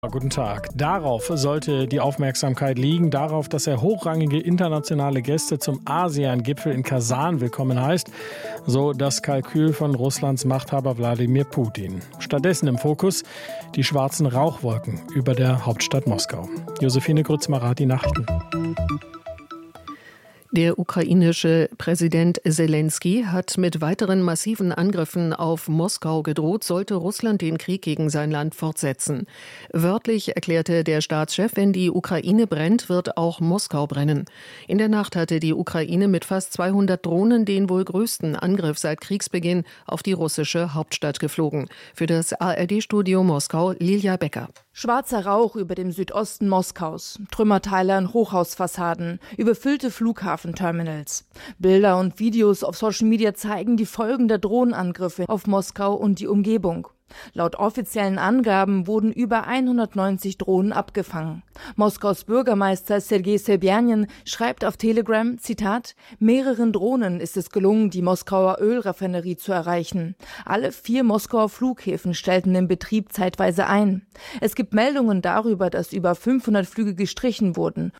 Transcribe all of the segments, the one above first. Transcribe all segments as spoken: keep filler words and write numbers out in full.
Guten Tag. Darauf sollte die Aufmerksamkeit liegen, darauf, dass er hochrangige internationale Gäste zum ASEAN-Gipfel in Kasan willkommen heißt, so das Kalkül von Russlands Machthaber Wladimir Putin. Stattdessen im Fokus die schwarzen Rauchwolken über der Hauptstadt Moskau. Josephine Grützmacher hat die Nachrichten. Der ukrainische Präsident Selenskyj hat mit weiteren massiven Angriffen auf Moskau gedroht, sollte Russland den Krieg gegen sein Land fortsetzen. Wörtlich erklärte der Staatschef, wenn die Ukraine brennt, wird auch Moskau brennen. In der Nacht hatte die Ukraine mit fast zweihundert Drohnen den wohl größten Angriff seit Kriegsbeginn auf die russische Hauptstadt geflogen. Für das A R D-Studio Moskau Lilia Becker. Schwarzer Rauch über dem Südosten Moskaus, Trümmerteile an Hochhausfassaden, überfüllte Flughafenterminals. Bilder und Videos auf Social Media zeigen die Folgen der Drohnenangriffe auf Moskau und die Umgebung. Laut offiziellen Angaben wurden über hundertneunzig Drohnen abgefangen. Moskaus Bürgermeister Sergei Sobjanin schreibt auf Telegram, Zitat, mehreren Drohnen ist es gelungen, die Moskauer Ölraffinerie zu erreichen. Alle vier Moskauer Flughäfen stellten den Betrieb zeitweise ein. Es gibt Meldungen darüber, dass über fünfhundert Flüge gestrichen wurden.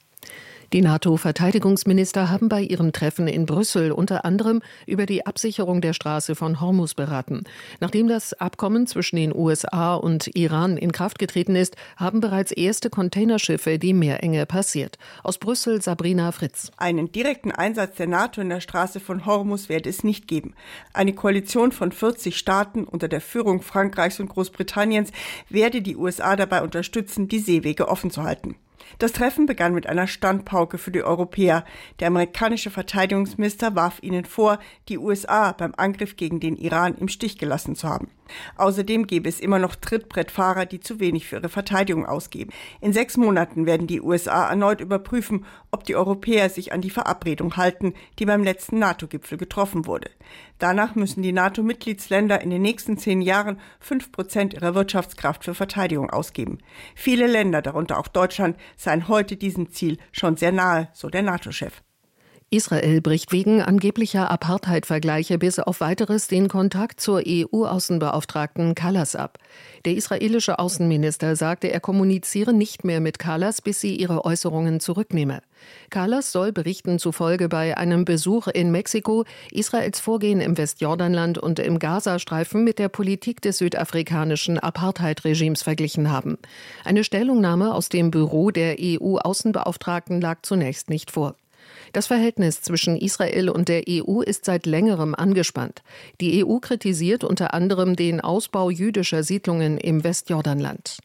Die NATO-Verteidigungsminister haben bei ihrem Treffen in Brüssel unter anderem über die Absicherung der Straße von Hormuz beraten. Nachdem das Abkommen zwischen den U S A und Iran in Kraft getreten ist, haben bereits erste Containerschiffe die Meerenge passiert. Aus Brüssel Sabrina Fritz. Einen direkten Einsatz der NATO in der Straße von Hormuz werde es nicht geben. Eine Koalition von vierzig Staaten unter der Führung Frankreichs und Großbritanniens werde die U S A dabei unterstützen, die Seewege offen zu halten. Das Treffen begann mit einer Standpauke für die Europäer. Der amerikanische Verteidigungsminister warf ihnen vor, die U S A beim Angriff gegen den Iran im Stich gelassen zu haben. Außerdem gäbe es immer noch Trittbrettfahrer, die zu wenig für ihre Verteidigung ausgeben. In sechs Monaten werden die U S A erneut überprüfen, ob die Europäer sich an die Verabredung halten, die beim letzten NATO-Gipfel getroffen wurde. Danach müssen die NATO-Mitgliedsländer in den nächsten zehn Jahren fünf Prozent ihrer Wirtschaftskraft für Verteidigung ausgeben. Viele Länder, darunter auch Deutschland, seien heute diesem Ziel schon sehr nahe, so der NATO-Chef. Israel bricht wegen angeblicher Apartheid-Vergleiche bis auf Weiteres den Kontakt zur E U-Außenbeauftragten Kallas ab. Der israelische Außenminister sagte, er kommuniziere nicht mehr mit Kallas, bis sie ihre Äußerungen zurücknehme. Kallas soll Berichten zufolge bei einem Besuch in Mexiko Israels Vorgehen im Westjordanland und im Gazastreifen mit der Politik des südafrikanischen Apartheid-Regimes verglichen haben. Eine Stellungnahme aus dem Büro der E U-Außenbeauftragten lag zunächst nicht vor. Das Verhältnis zwischen Israel und der E U ist seit längerem angespannt. Die E U kritisiert unter anderem den Ausbau jüdischer Siedlungen im Westjordanland.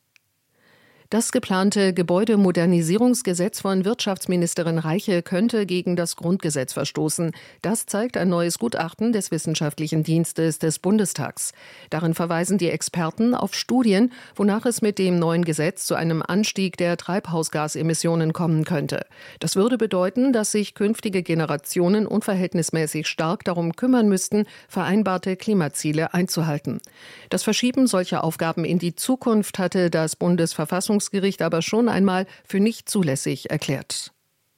Das geplante Gebäudemodernisierungsgesetz von Wirtschaftsministerin Reiche könnte gegen das Grundgesetz verstoßen. Das zeigt ein neues Gutachten des Wissenschaftlichen Dienstes des Bundestags. Darin verweisen die Experten auf Studien, wonach es mit dem neuen Gesetz zu einem Anstieg der Treibhausgasemissionen kommen könnte. Das würde bedeuten, dass sich künftige Generationen unverhältnismäßig stark darum kümmern müssten, vereinbarte Klimaziele einzuhalten. Das Verschieben solcher Aufgaben in die Zukunft hatte das Bundesverfassungsgericht Gericht aber schon einmal für nicht zulässig erklärt.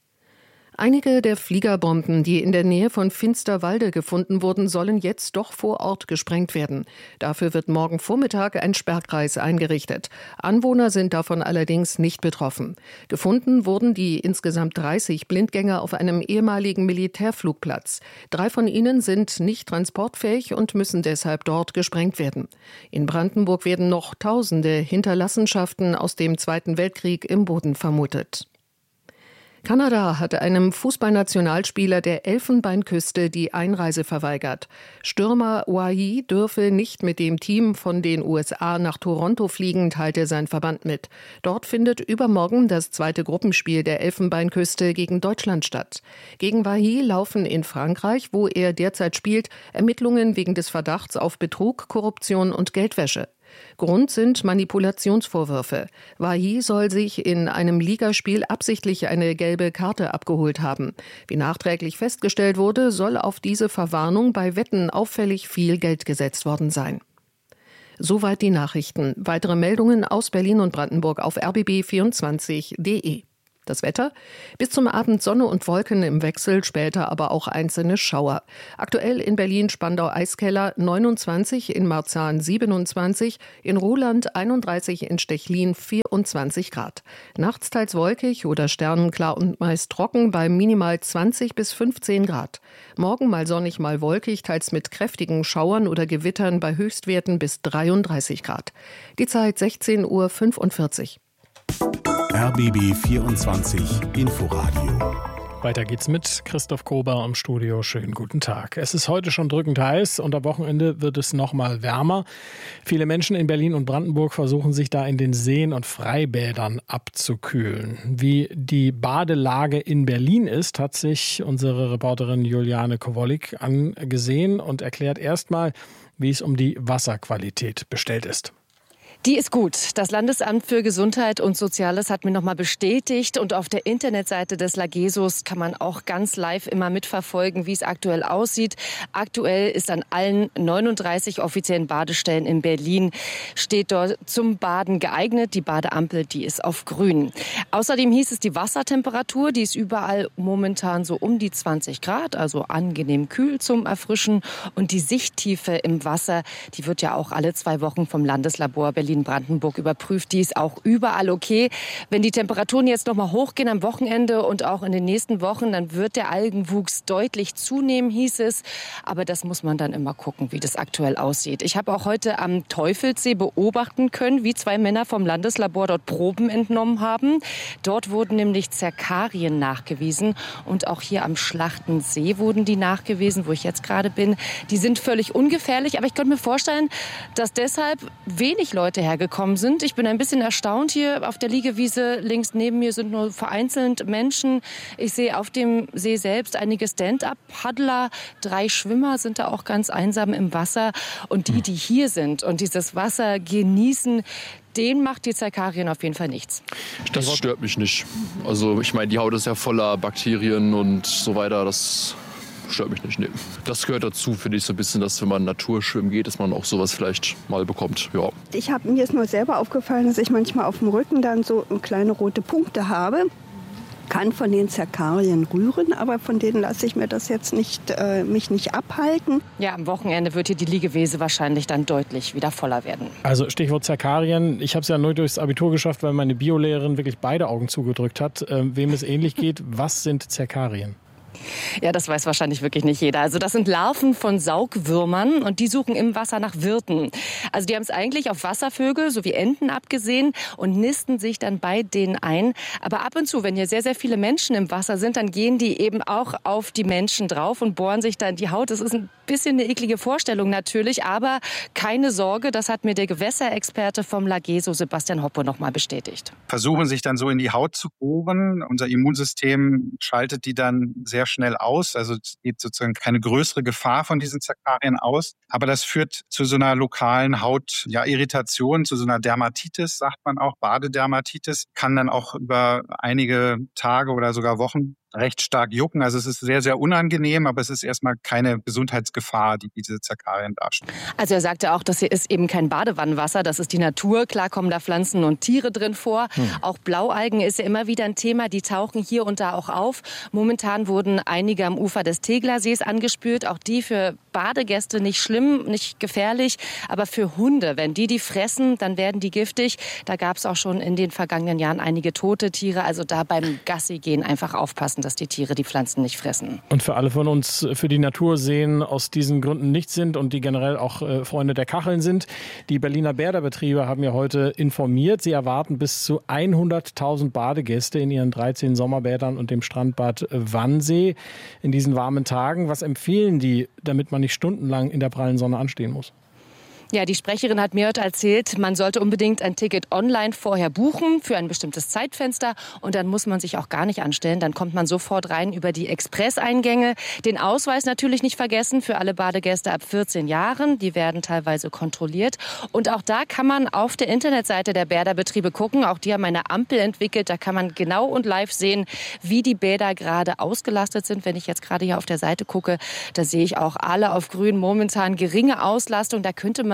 Einige der Fliegerbomben, die in der Nähe von Finsterwalde gefunden wurden, sollen jetzt doch vor Ort gesprengt werden. Dafür wird morgen Vormittag ein Sperrkreis eingerichtet. Anwohner sind davon allerdings nicht betroffen. Gefunden wurden die insgesamt dreißig Blindgänger auf einem ehemaligen Militärflugplatz. Drei von ihnen sind nicht transportfähig und müssen deshalb dort gesprengt werden. In Brandenburg werden noch Tausende Hinterlassenschaften aus dem Zweiten Weltkrieg im Boden vermutet. Kanada hat einem Fußballnationalspieler der Elfenbeinküste die Einreise verweigert. Stürmer Wahi dürfe nicht mit dem Team von den U S A nach Toronto fliegen, teilte sein Verband mit. Dort findet übermorgen das zweite Gruppenspiel der Elfenbeinküste gegen Deutschland statt. Gegen Wahi laufen in Frankreich, wo er derzeit spielt, Ermittlungen wegen des Verdachts auf Betrug, Korruption und Geldwäsche. Grund sind Manipulationsvorwürfe. Wahi soll sich in einem Ligaspiel absichtlich eine gelbe Karte abgeholt haben. Wie nachträglich festgestellt wurde, soll auf diese Verwarnung bei Wetten auffällig viel Geld gesetzt worden sein. Soweit die Nachrichten. Weitere Meldungen aus Berlin und Brandenburg auf r b b vierundzwanzig punkt d e. Das Wetter? Bis zum Abend Sonne und Wolken im Wechsel, später aber auch einzelne Schauer. Aktuell in Berlin-Spandau-Eiskeller neunundzwanzig, in Marzahn siebenundzwanzig, in Ruhland einunddreißig, in Stechlin vierundzwanzig Grad. Nachts teils wolkig oder sternenklar und meist trocken bei minimal zwanzig bis fünfzehn Grad. Morgen mal sonnig, mal wolkig, teils mit kräftigen Schauern oder Gewittern bei Höchstwerten bis dreiunddreißig Grad. Die Zeit sechzehn Uhr fünfundvierzig. R B B vierundzwanzig Inforadio. Weiter geht's mit Christoph Kober im Studio. Schönen guten Tag. Es ist heute schon drückend heiß und am Wochenende wird es noch mal wärmer. Viele Menschen in Berlin und Brandenburg versuchen sich da in den Seen und Freibädern abzukühlen. Wie die Badelage in Berlin ist, hat sich unsere Reporterin Juliane Kowalik angesehen und erklärt erstmal, wie es um die Wasserqualität bestellt ist. Die ist gut. Das Landesamt für Gesundheit und Soziales hat mir noch mal bestätigt. Und auf der Internetseite des Lagesos kann man auch ganz live immer mitverfolgen, wie es aktuell aussieht. Aktuell ist an allen neununddreißig offiziellen Badestellen in Berlin, steht dort zum Baden geeignet. Die Badeampel, die ist auf grün. Außerdem hieß es, die Wassertemperatur, die ist überall momentan so um die zwanzig Grad, also angenehm kühl zum Erfrischen. Und die Sichttiefe im Wasser, die wird ja auch alle zwei Wochen vom Landeslabor Berlin Brandenburg überprüft. Die ist auch überall okay. Wenn die Temperaturen jetzt noch mal hochgehen am Wochenende und auch in den nächsten Wochen, dann wird der Algenwuchs deutlich zunehmen, hieß es. Aber das muss man dann immer gucken, wie das aktuell aussieht. Ich habe auch heute am Teufelssee beobachten können, wie zwei Männer vom Landeslabor dort Proben entnommen haben. Dort wurden nämlich Zerkarien nachgewiesen. Und auch hier am Schlachtensee wurden die nachgewiesen, wo ich jetzt gerade bin. Die sind völlig ungefährlich. Aber ich könnte mir vorstellen, dass deshalb wenig Leute hergekommen sind. Ich bin ein bisschen erstaunt. Hier auf der Liegewiese links neben mir sind nur vereinzelt Menschen. Ich sehe auf dem See selbst einige Stand-up-Paddler. Drei Schwimmer sind da auch ganz einsam im Wasser. Und die, die hier sind und dieses Wasser genießen, denen macht die Zerkarien auf jeden Fall nichts. Das stört mich nicht. Also ich meine, die Haut ist ja voller Bakterien und so weiter. Das stört mich nicht. Nee. Das gehört dazu, finde ich, so ein bisschen, dass wenn man Naturschwimmen geht, dass man auch sowas vielleicht mal bekommt. Ja. Ich habe mir ist nur selber aufgefallen, dass ich manchmal auf dem Rücken dann so kleine rote Punkte habe. Kann von den Zerkarien rühren, aber von denen lasse ich mir das jetzt nicht, äh, mich nicht abhalten. Ja, am Wochenende wird hier die Liegewiese wahrscheinlich dann deutlich wieder voller werden. Also Stichwort Zerkarien. Ich habe es ja nur durchs Abitur geschafft, weil meine Biolehrerin wirklich beide Augen zugedrückt hat. Ähm, wem es ähnlich geht, was sind Zerkarien? Ja, das weiß wahrscheinlich wirklich nicht jeder. Also das sind Larven von Saugwürmern und die suchen im Wasser nach Wirten. Also die haben es eigentlich auf Wasservögel sowie Enten abgesehen und nisten sich dann bei denen ein. Aber ab und zu, wenn hier sehr, sehr viele Menschen im Wasser sind, dann gehen die eben auch auf die Menschen drauf und bohren sich dann die Haut. Das ist ein bisschen eine eklige Vorstellung natürlich, aber keine Sorge, das hat mir der Gewässerexperte vom Lageso, Sebastian Hoppe, noch mal bestätigt. Versuchen sich dann so in die Haut zu bohren. Unser Immunsystem schaltet die dann sehr schnell aus. Also es geht sozusagen keine größere Gefahr von diesen Zerkarien aus. Aber das führt zu so einer lokalen Hautirritation, ja, zu so einer Dermatitis, sagt man auch, Badedermatitis. Kann dann auch über einige Tage oder sogar Wochen recht stark jucken. Also es ist sehr, sehr unangenehm, aber es ist erstmal keine Gesundheitsgefahr, die diese Zerkarien darstellen. Also er sagte auch, das hier ist eben kein Badewannenwasser, das ist die Natur. Klar kommen da Pflanzen und Tiere drin vor. Hm. Auch Blaualgen ist ja immer wieder ein Thema, die tauchen hier und da auch auf. Momentan wurden einige am Ufer des Tegelersees angespült. Auch die für Badegäste nicht schlimm, nicht gefährlich, aber für Hunde, wenn die die fressen, dann werden die giftig. Da gab es auch schon in den vergangenen Jahren einige tote Tiere. Also da beim Gassi gehen einfach aufpassen, dass die Tiere die Pflanzen nicht fressen. Und für alle von uns, für die Naturseen aus diesen Gründen nichts sind und die generell auch äh, Freunde der Kacheln sind. Die Berliner Bäderbetriebe haben ja heute informiert, sie erwarten bis zu hunderttausend Badegäste in ihren dreizehn Sommerbädern und dem Strandbad Wannsee in diesen warmen Tagen. Was empfehlen die, damit man nicht stundenlang in der prallen Sonne anstehen muss? Ja, die Sprecherin hat mir heute erzählt, man sollte unbedingt ein Ticket online vorher buchen für ein bestimmtes Zeitfenster und dann muss man sich auch gar nicht anstellen. Dann kommt man sofort rein über die Expresseingänge. Den Ausweis natürlich nicht vergessen für alle Badegäste ab vierzehn Jahren. Die werden teilweise kontrolliert. Und auch da kann man auf der Internetseite der Bäderbetriebe gucken. Auch die haben eine Ampel entwickelt. Da kann man genau und live sehen, wie die Bäder gerade ausgelastet sind. Wenn ich jetzt gerade hier auf der Seite gucke, da sehe ich auch alle auf grün. Momentan geringe Auslastung. Da könnte man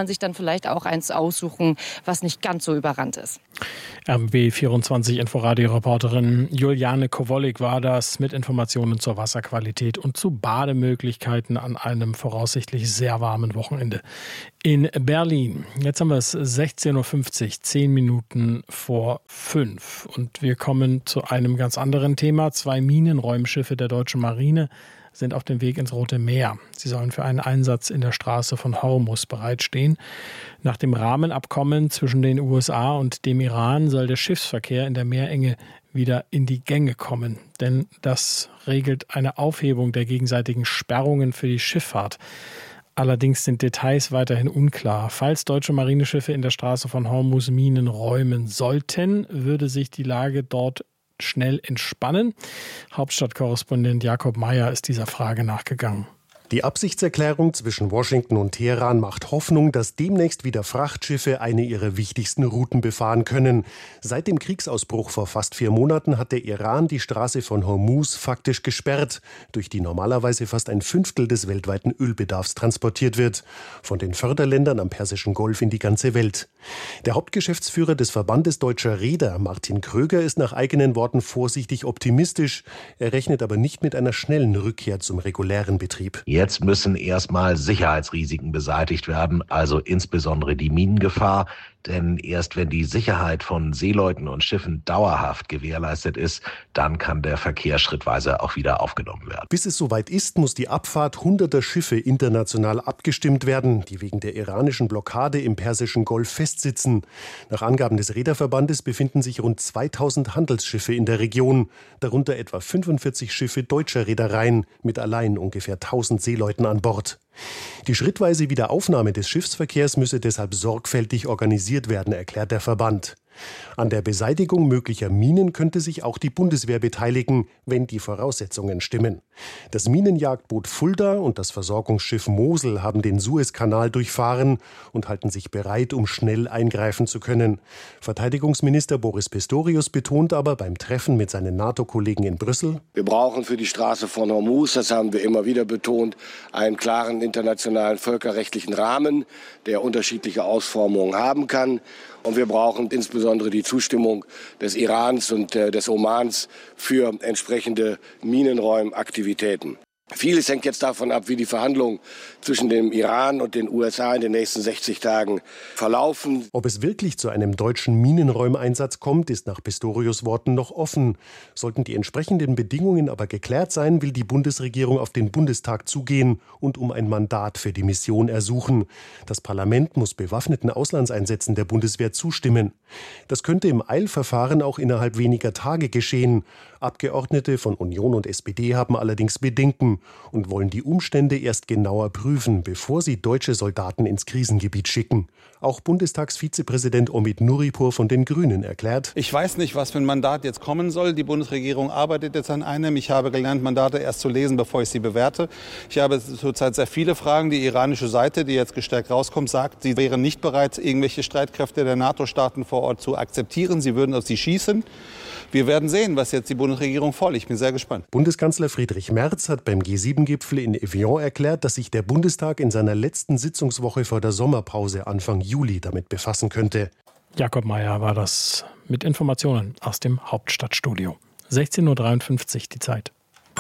sich dann vielleicht auch eins aussuchen, was nicht ganz so überrannt ist. R B B vierundzwanzig Inforadio-Reporterin Juliane Kowolik war das mit Informationen zur Wasserqualität und zu Bademöglichkeiten an einem voraussichtlich sehr warmen Wochenende in Berlin. Jetzt haben wir es sechzehn Uhr fünfzig, zehn Minuten vor fünf. Und wir kommen zu einem ganz anderen Thema. Zwei Minenräumschiffe der deutschen Marine sind auf dem Weg ins Rote Meer. Sie sollen für einen Einsatz in der Straße von Hormuz bereitstehen. Nach dem Rahmenabkommen zwischen den U S A und dem Iran soll der Schiffsverkehr in der Meerenge wieder in die Gänge kommen. Denn das regelt eine Aufhebung der gegenseitigen Sperrungen für die Schifffahrt. Allerdings sind Details weiterhin unklar. Falls deutsche Marineschiffe in der Straße von Hormuz Minen räumen sollten, würde sich die Lage dort schnell entspannen. Hauptstadtkorrespondent Jakob Mayer ist dieser Frage nachgegangen. Die Absichtserklärung zwischen Washington und Teheran macht Hoffnung, dass demnächst wieder Frachtschiffe eine ihrer wichtigsten Routen befahren können. Seit dem Kriegsausbruch vor fast vier Monaten hat der Iran die Straße von Hormuz faktisch gesperrt, durch die normalerweise fast ein Fünftel des weltweiten Ölbedarfs transportiert wird. Von den Förderländern am Persischen Golf in die ganze Welt. Der Hauptgeschäftsführer des Verbandes Deutscher Reeder, Martin Kröger, ist nach eigenen Worten vorsichtig optimistisch. Er rechnet aber nicht mit einer schnellen Rückkehr zum regulären Betrieb. Jetzt müssen erstmal Sicherheitsrisiken beseitigt werden, also insbesondere die Minengefahr. Denn erst wenn die Sicherheit von Seeleuten und Schiffen dauerhaft gewährleistet ist, dann kann der Verkehr schrittweise auch wieder aufgenommen werden. Bis es soweit ist, muss die Abfahrt hunderter Schiffe international abgestimmt werden, die wegen der iranischen Blockade im Persischen Golf festsitzen. Nach Angaben des Reederverbandes befinden sich rund zweitausend Handelsschiffe in der Region, darunter etwa fünfundvierzig Schiffe deutscher Reedereien mit allein ungefähr tausend Seeleuten an Bord. Die schrittweise Wiederaufnahme des Schiffsverkehrs müsse deshalb sorgfältig organisiert werden, erklärt der Verband. An der Beseitigung möglicher Minen könnte sich auch die Bundeswehr beteiligen, wenn die Voraussetzungen stimmen. Das Minenjagdboot Fulda und das Versorgungsschiff Mosel haben den Suezkanal durchfahren und halten sich bereit, um schnell eingreifen zu können. Verteidigungsminister Boris Pistorius betont aber beim Treffen mit seinen NATO-Kollegen in Brüssel: Wir brauchen für die Straße von Hormuz, das haben wir immer wieder betont, einen klaren internationalen völkerrechtlichen Rahmen, der unterschiedliche Ausformungen haben kann. Und wir brauchen insbesondere die Zustimmung des Irans und äh, des Omans für entsprechende Minenräumaktivitäten. Vieles hängt jetzt davon ab, wie die Verhandlungen zwischen dem Iran und den U S A in den nächsten sechzig Tagen verlaufen. Ob es wirklich zu einem deutschen Minenräumeinsatz kommt, ist nach Pistorius Worten noch offen. Sollten die entsprechenden Bedingungen aber geklärt sein, will die Bundesregierung auf den Bundestag zugehen und um ein Mandat für die Mission ersuchen. Das Parlament muss bewaffneten Auslandseinsätzen der Bundeswehr zustimmen. Das könnte im Eilverfahren auch innerhalb weniger Tage geschehen. Abgeordnete von Union und S P D haben allerdings Bedenken und wollen die Umstände erst genauer prüfen, bevor sie deutsche Soldaten ins Krisengebiet schicken. Auch Bundestagsvizepräsident Omid Nuripur von den Grünen erklärt: Ich weiß nicht, was für ein Mandat jetzt kommen soll. Die Bundesregierung arbeitet jetzt an einem. Ich habe gelernt, Mandate erst zu lesen, bevor ich sie bewerte. Ich habe zurzeit sehr viele Fragen. Die iranische Seite, die jetzt gestärkt rauskommt, sagt, sie wären nicht bereit, irgendwelche Streitkräfte der NATO-Staaten vor Ort zu akzeptieren. Sie würden auf sie schießen. Wir werden sehen, was jetzt die Bundesregierung vorlegt. Ich bin sehr gespannt. Bundeskanzler Friedrich Merz hat beim G sieben Gipfel in Evian erklärt, dass sich der Bundestag in seiner letzten Sitzungswoche vor der Sommerpause Anfang Juli damit befassen könnte. Jakob Mayer war das mit Informationen aus dem Hauptstadtstudio. sechzehn Uhr dreiundfünfzig die Zeit.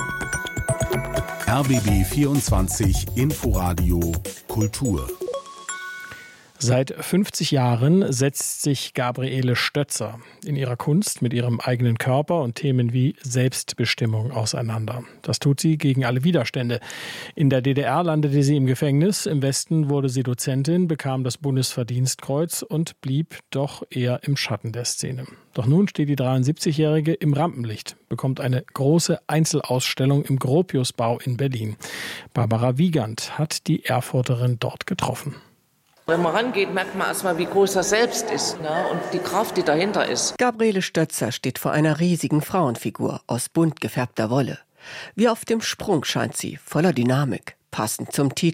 R B B vierundzwanzig Inforadio Kultur. Seit fünfzig Jahren setzt sich Gabriele Stötzer in ihrer Kunst mit ihrem eigenen Körper und Themen wie Selbstbestimmung auseinander. Das tut sie gegen alle Widerstände. In der D D R landete sie im Gefängnis, im Westen wurde sie Dozentin, bekam das Bundesverdienstkreuz und blieb doch eher im Schatten der Szene. Doch nun steht die dreiundsiebzigjährige im Rampenlicht, bekommt eine große Einzelausstellung im Gropiusbau in Berlin. Barbara Wiegand hat die Erfurterin dort getroffen. Wenn man rangeht, merkt man erstmal, wie groß das Selbst ist, ne? Und die Kraft, die dahinter ist. Gabriele Stötzer steht vor einer riesigen Frauenfigur aus bunt gefärbter Wolle. Wie auf dem Sprung scheint sie, voller Dynamik, passend zum Titel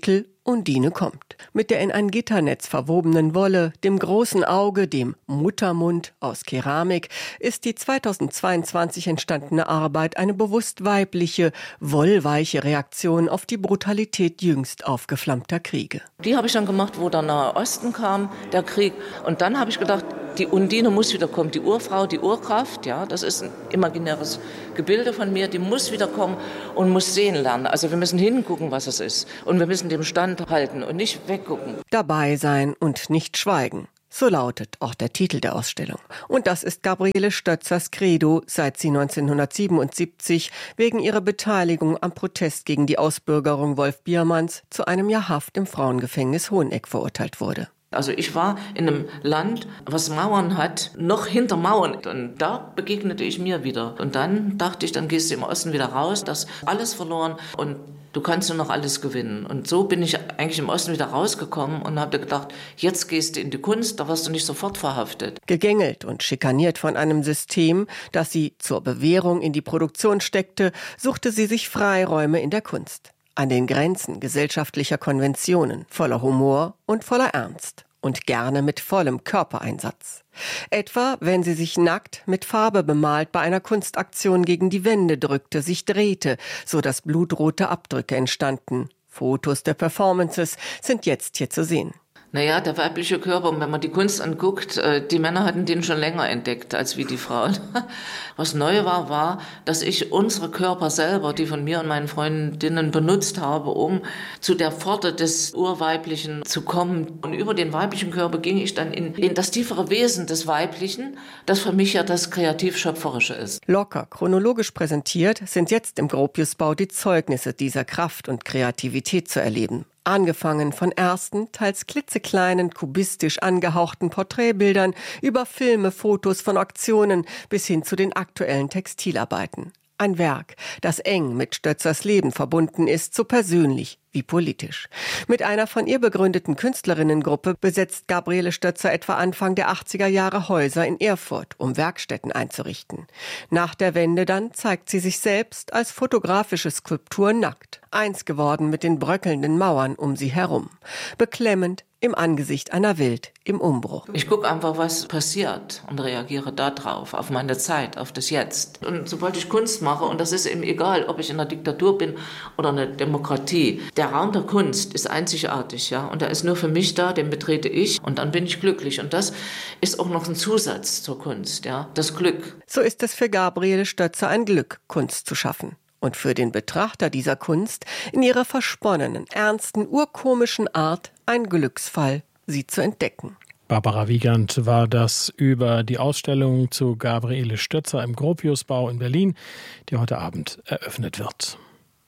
Undine kommt. Mit der in ein Gitternetz verwobenen Wolle, dem großen Auge, dem Muttermund aus Keramik, ist die zweitausendzweiundzwanzig entstandene Arbeit eine bewusst weibliche, wollweiche Reaktion auf die Brutalität jüngst aufgeflammter Kriege. Die habe ich dann gemacht, wo der Nahe Osten kam, der Krieg. Und dann habe ich gedacht, die Undine muss wiederkommen, die Urfrau, die Urkraft, ja, das ist ein imaginäres Gebilde von mir, die muss wiederkommen und muss sehen lernen. Also wir müssen hingucken, was es ist. Und wir müssen dem Stand halten und nicht weggucken. Dabei sein und nicht schweigen. So lautet auch der Titel der Ausstellung. Und das ist Gabriele Stötzers Credo, seit sie neunzehnhundertsiebenundsiebzig wegen ihrer Beteiligung am Protest gegen die Ausbürgerung Wolf Biermanns zu einem Jahr Haft im Frauengefängnis Hoheneck verurteilt wurde. Also ich war in einem Land, was Mauern hat, noch hinter Mauern. Und da begegnete ich mir wieder. Und dann dachte ich, dann gehst du im Osten wieder raus, das ist alles verloren und du kannst nur noch alles gewinnen. Und so bin ich eigentlich im Osten wieder rausgekommen und habe gedacht, jetzt gehst du in die Kunst, da wirst du nicht sofort verhaftet. Gegängelt und schikaniert von einem System, das sie zur Bewährung in die Produktion steckte, suchte sie sich Freiräume in der Kunst. An den Grenzen gesellschaftlicher Konventionen, voller Humor und voller Ernst und gerne mit vollem Körpereinsatz. Etwa, wenn sie sich nackt mit Farbe bemalt bei einer Kunstaktion gegen die Wände drückte, sich drehte, so dass blutrote Abdrücke entstanden. Fotos der Performances sind jetzt hier zu sehen. Naja, der weibliche Körper, wenn man die Kunst anguckt, die Männer hatten den schon länger entdeckt als wie die Frauen. Was neu war, war, dass ich unsere Körper selber, die von mir und meinen Freundinnen benutzt habe, um zu der Pforte des Urweiblichen zu kommen. Und über den weiblichen Körper ging ich dann in, in das tiefere Wesen des Weiblichen, das für mich ja das Kreativ-Schöpferische ist. Locker, chronologisch präsentiert, sind jetzt im Gropiusbau die Zeugnisse dieser Kraft und Kreativität zu erleben. Angefangen von ersten, teils klitzekleinen, kubistisch angehauchten Porträtbildern über Filme, Fotos von Auktionen bis hin zu den aktuellen Textilarbeiten. Ein Werk, das eng mit Stötzers Leben verbunden ist, so persönlich wie politisch. Mit einer von ihr begründeten Künstlerinnengruppe besetzt Gabriele Stötzer etwa Anfang der achtziger Jahre Häuser in Erfurt, um Werkstätten einzurichten. Nach der Wende dann zeigt sie sich selbst als fotografische Skulptur nackt, eins geworden mit den bröckelnden Mauern um sie herum. Beklemmend im Angesicht einer Welt im Umbruch. Ich gucke einfach, was passiert und reagiere darauf, auf meine Zeit, auf das Jetzt. Und sobald ich Kunst mache, und das ist eben egal, ob ich in einer Diktatur bin oder einer Demokratie, der Raum der Kunst ist einzigartig, ja, und der ist nur für mich da, den betrete ich und dann bin ich glücklich. Und das ist auch noch ein Zusatz zur Kunst, ja, das Glück. So ist es für Gabriele Stötzer ein Glück, Kunst zu schaffen. Und für den Betrachter dieser Kunst in ihrer versponnenen, ernsten, urkomischen Art ein Glücksfall, sie zu entdecken. Barbara Wiegand war das über die Ausstellung zu Gabriele Stötzer im Gropiusbau in Berlin, die heute Abend eröffnet wird.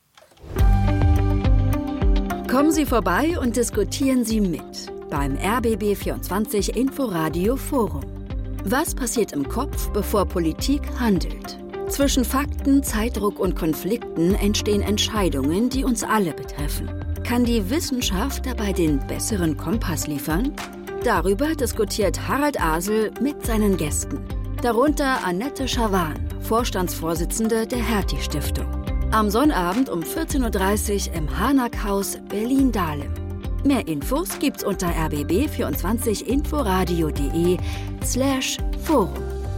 Kommen Sie vorbei und diskutieren Sie mit beim R B B vierundzwanzig Inforadio Forum. Was passiert im Kopf, bevor Politik handelt? Zwischen Fakten, Zeitdruck und Konflikten entstehen Entscheidungen, die uns alle betreffen. Kann die Wissenschaft dabei den besseren Kompass liefern? Darüber diskutiert Harald Asel mit seinen Gästen. Darunter Annette Schawan, Vorstandsvorsitzende der Hertie-Stiftung. Am Sonnabend um vierzehn Uhr dreißig im Harnack-Haus Berlin-Dahlem. Mehr Infos gibt's unter r b b vierundzwanzig inforadio punkt de slash forum.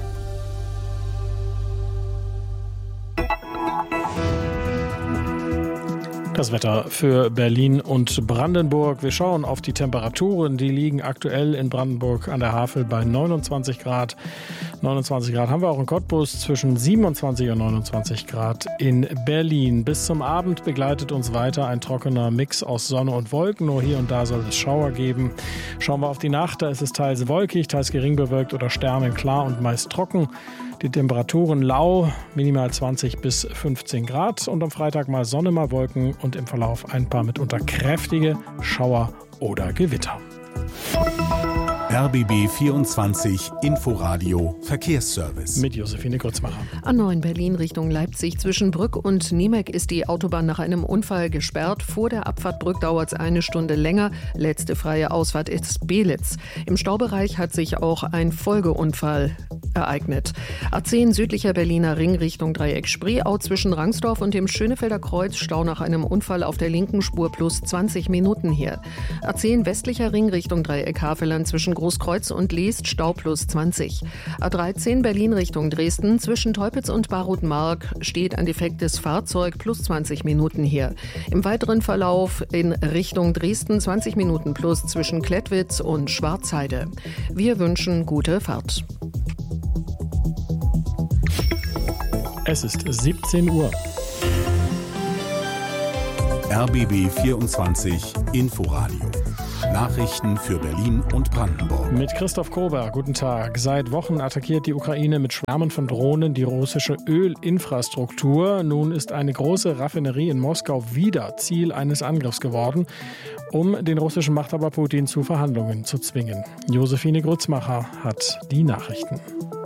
Das Wetter für Berlin und Brandenburg. Wir schauen auf die Temperaturen. Die liegen aktuell in Brandenburg an der Havel bei neunundzwanzig Grad. neunundzwanzig Grad haben wir auch in Cottbus, zwischen siebenundzwanzig und neunundzwanzig Grad in Berlin. Bis zum Abend begleitet uns weiter ein trockener Mix aus Sonne und Wolken. Nur hier und da soll es Schauer geben. Schauen wir auf die Nacht. Da ist es teils wolkig, teils gering bewölkt oder sternenklar und meist trocken. Die Temperaturen lau, minimal zwanzig bis fünfzehn Grad. Und am Freitag mal Sonne, mal Wolken und im Verlauf ein paar mitunter kräftige Schauer oder Gewitter. R B B vierundzwanzig Inforadio Verkehrsservice. Mit Josephine Grützmacher. A neun Berlin Richtung Leipzig zwischen Brück und Niemek ist die Autobahn nach einem Unfall gesperrt. Vor der Abfahrt Brück dauert es eine Stunde länger. Letzte freie Ausfahrt ist Belitz. Im Staubereich hat sich auch ein Folgeunfall ereignet. A zehn südlicher Berliner Ring Richtung Dreieck Spreeau zwischen Rangsdorf und dem Schönefelder Kreuz. Stau nach einem Unfall auf der linken Spur plus zwanzig Minuten hier. A zehn westlicher Ring Richtung Dreieck Havelland zwischen Großkreuz und Leest, Stau plus zwanzig. A dreizehn Berlin Richtung Dresden zwischen Teupitz und Barutmark steht ein defektes Fahrzeug plus zwanzig Minuten hier. Im weiteren Verlauf in Richtung Dresden zwanzig Minuten plus zwischen Klettwitz und Schwarzheide. Wir wünschen gute Fahrt. Es ist siebzehn Uhr. R B B vierundzwanzig Inforadio. Nachrichten für Berlin und Brandenburg. Mit Christoph Kober, guten Tag. Seit Wochen attackiert die Ukraine mit Schwärmen von Drohnen die russische Ölinfrastruktur. Nun ist eine große Raffinerie in Moskau wieder Ziel eines Angriffs geworden, um den russischen Machthaber Putin zu Verhandlungen zu zwingen. Josephine Grützmacher hat die Nachrichten.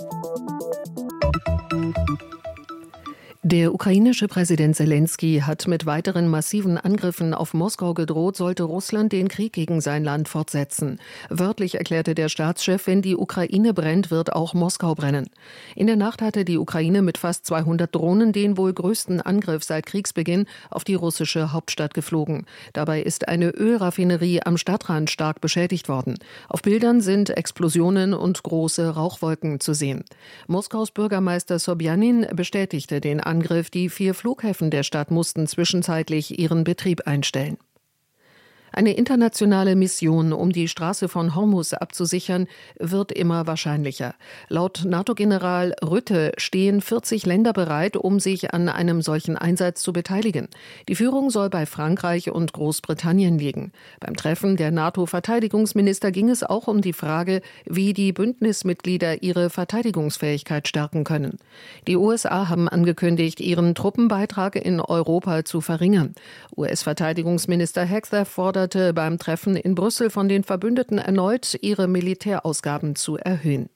Der ukrainische Präsident Selenskyj hat mit weiteren massiven Angriffen auf Moskau gedroht, sollte Russland den Krieg gegen sein Land fortsetzen. Wörtlich erklärte der Staatschef, wenn die Ukraine brennt, wird auch Moskau brennen. In der Nacht hatte die Ukraine mit fast zweihundert Drohnen den wohl größten Angriff seit Kriegsbeginn auf die russische Hauptstadt geflogen. Dabei ist eine Ölraffinerie am Stadtrand stark beschädigt worden. Auf Bildern sind Explosionen und große Rauchwolken zu sehen. Moskaus Bürgermeister Sobjanin bestätigte den Angriff. Angriff. Die vier Flughäfen der Stadt mussten zwischenzeitlich ihren Betrieb einstellen. Eine internationale Mission, um die Straße von Hormuz abzusichern, wird immer wahrscheinlicher. Laut NATO-General Rutte stehen vierzig Länder bereit, um sich an einem solchen Einsatz zu beteiligen. Die Führung soll bei Frankreich und Großbritannien liegen. Beim Treffen der NATO-Verteidigungsminister ging es auch um die Frage, wie die Bündnismitglieder ihre Verteidigungsfähigkeit stärken können. Die U S A haben angekündigt, ihren Truppenbeitrag in Europa zu verringern. U S-Verteidigungsminister Hegseth fordert beim Treffen in Brüssel von den Verbündeten erneut, ihre Militärausgaben zu erhöhen.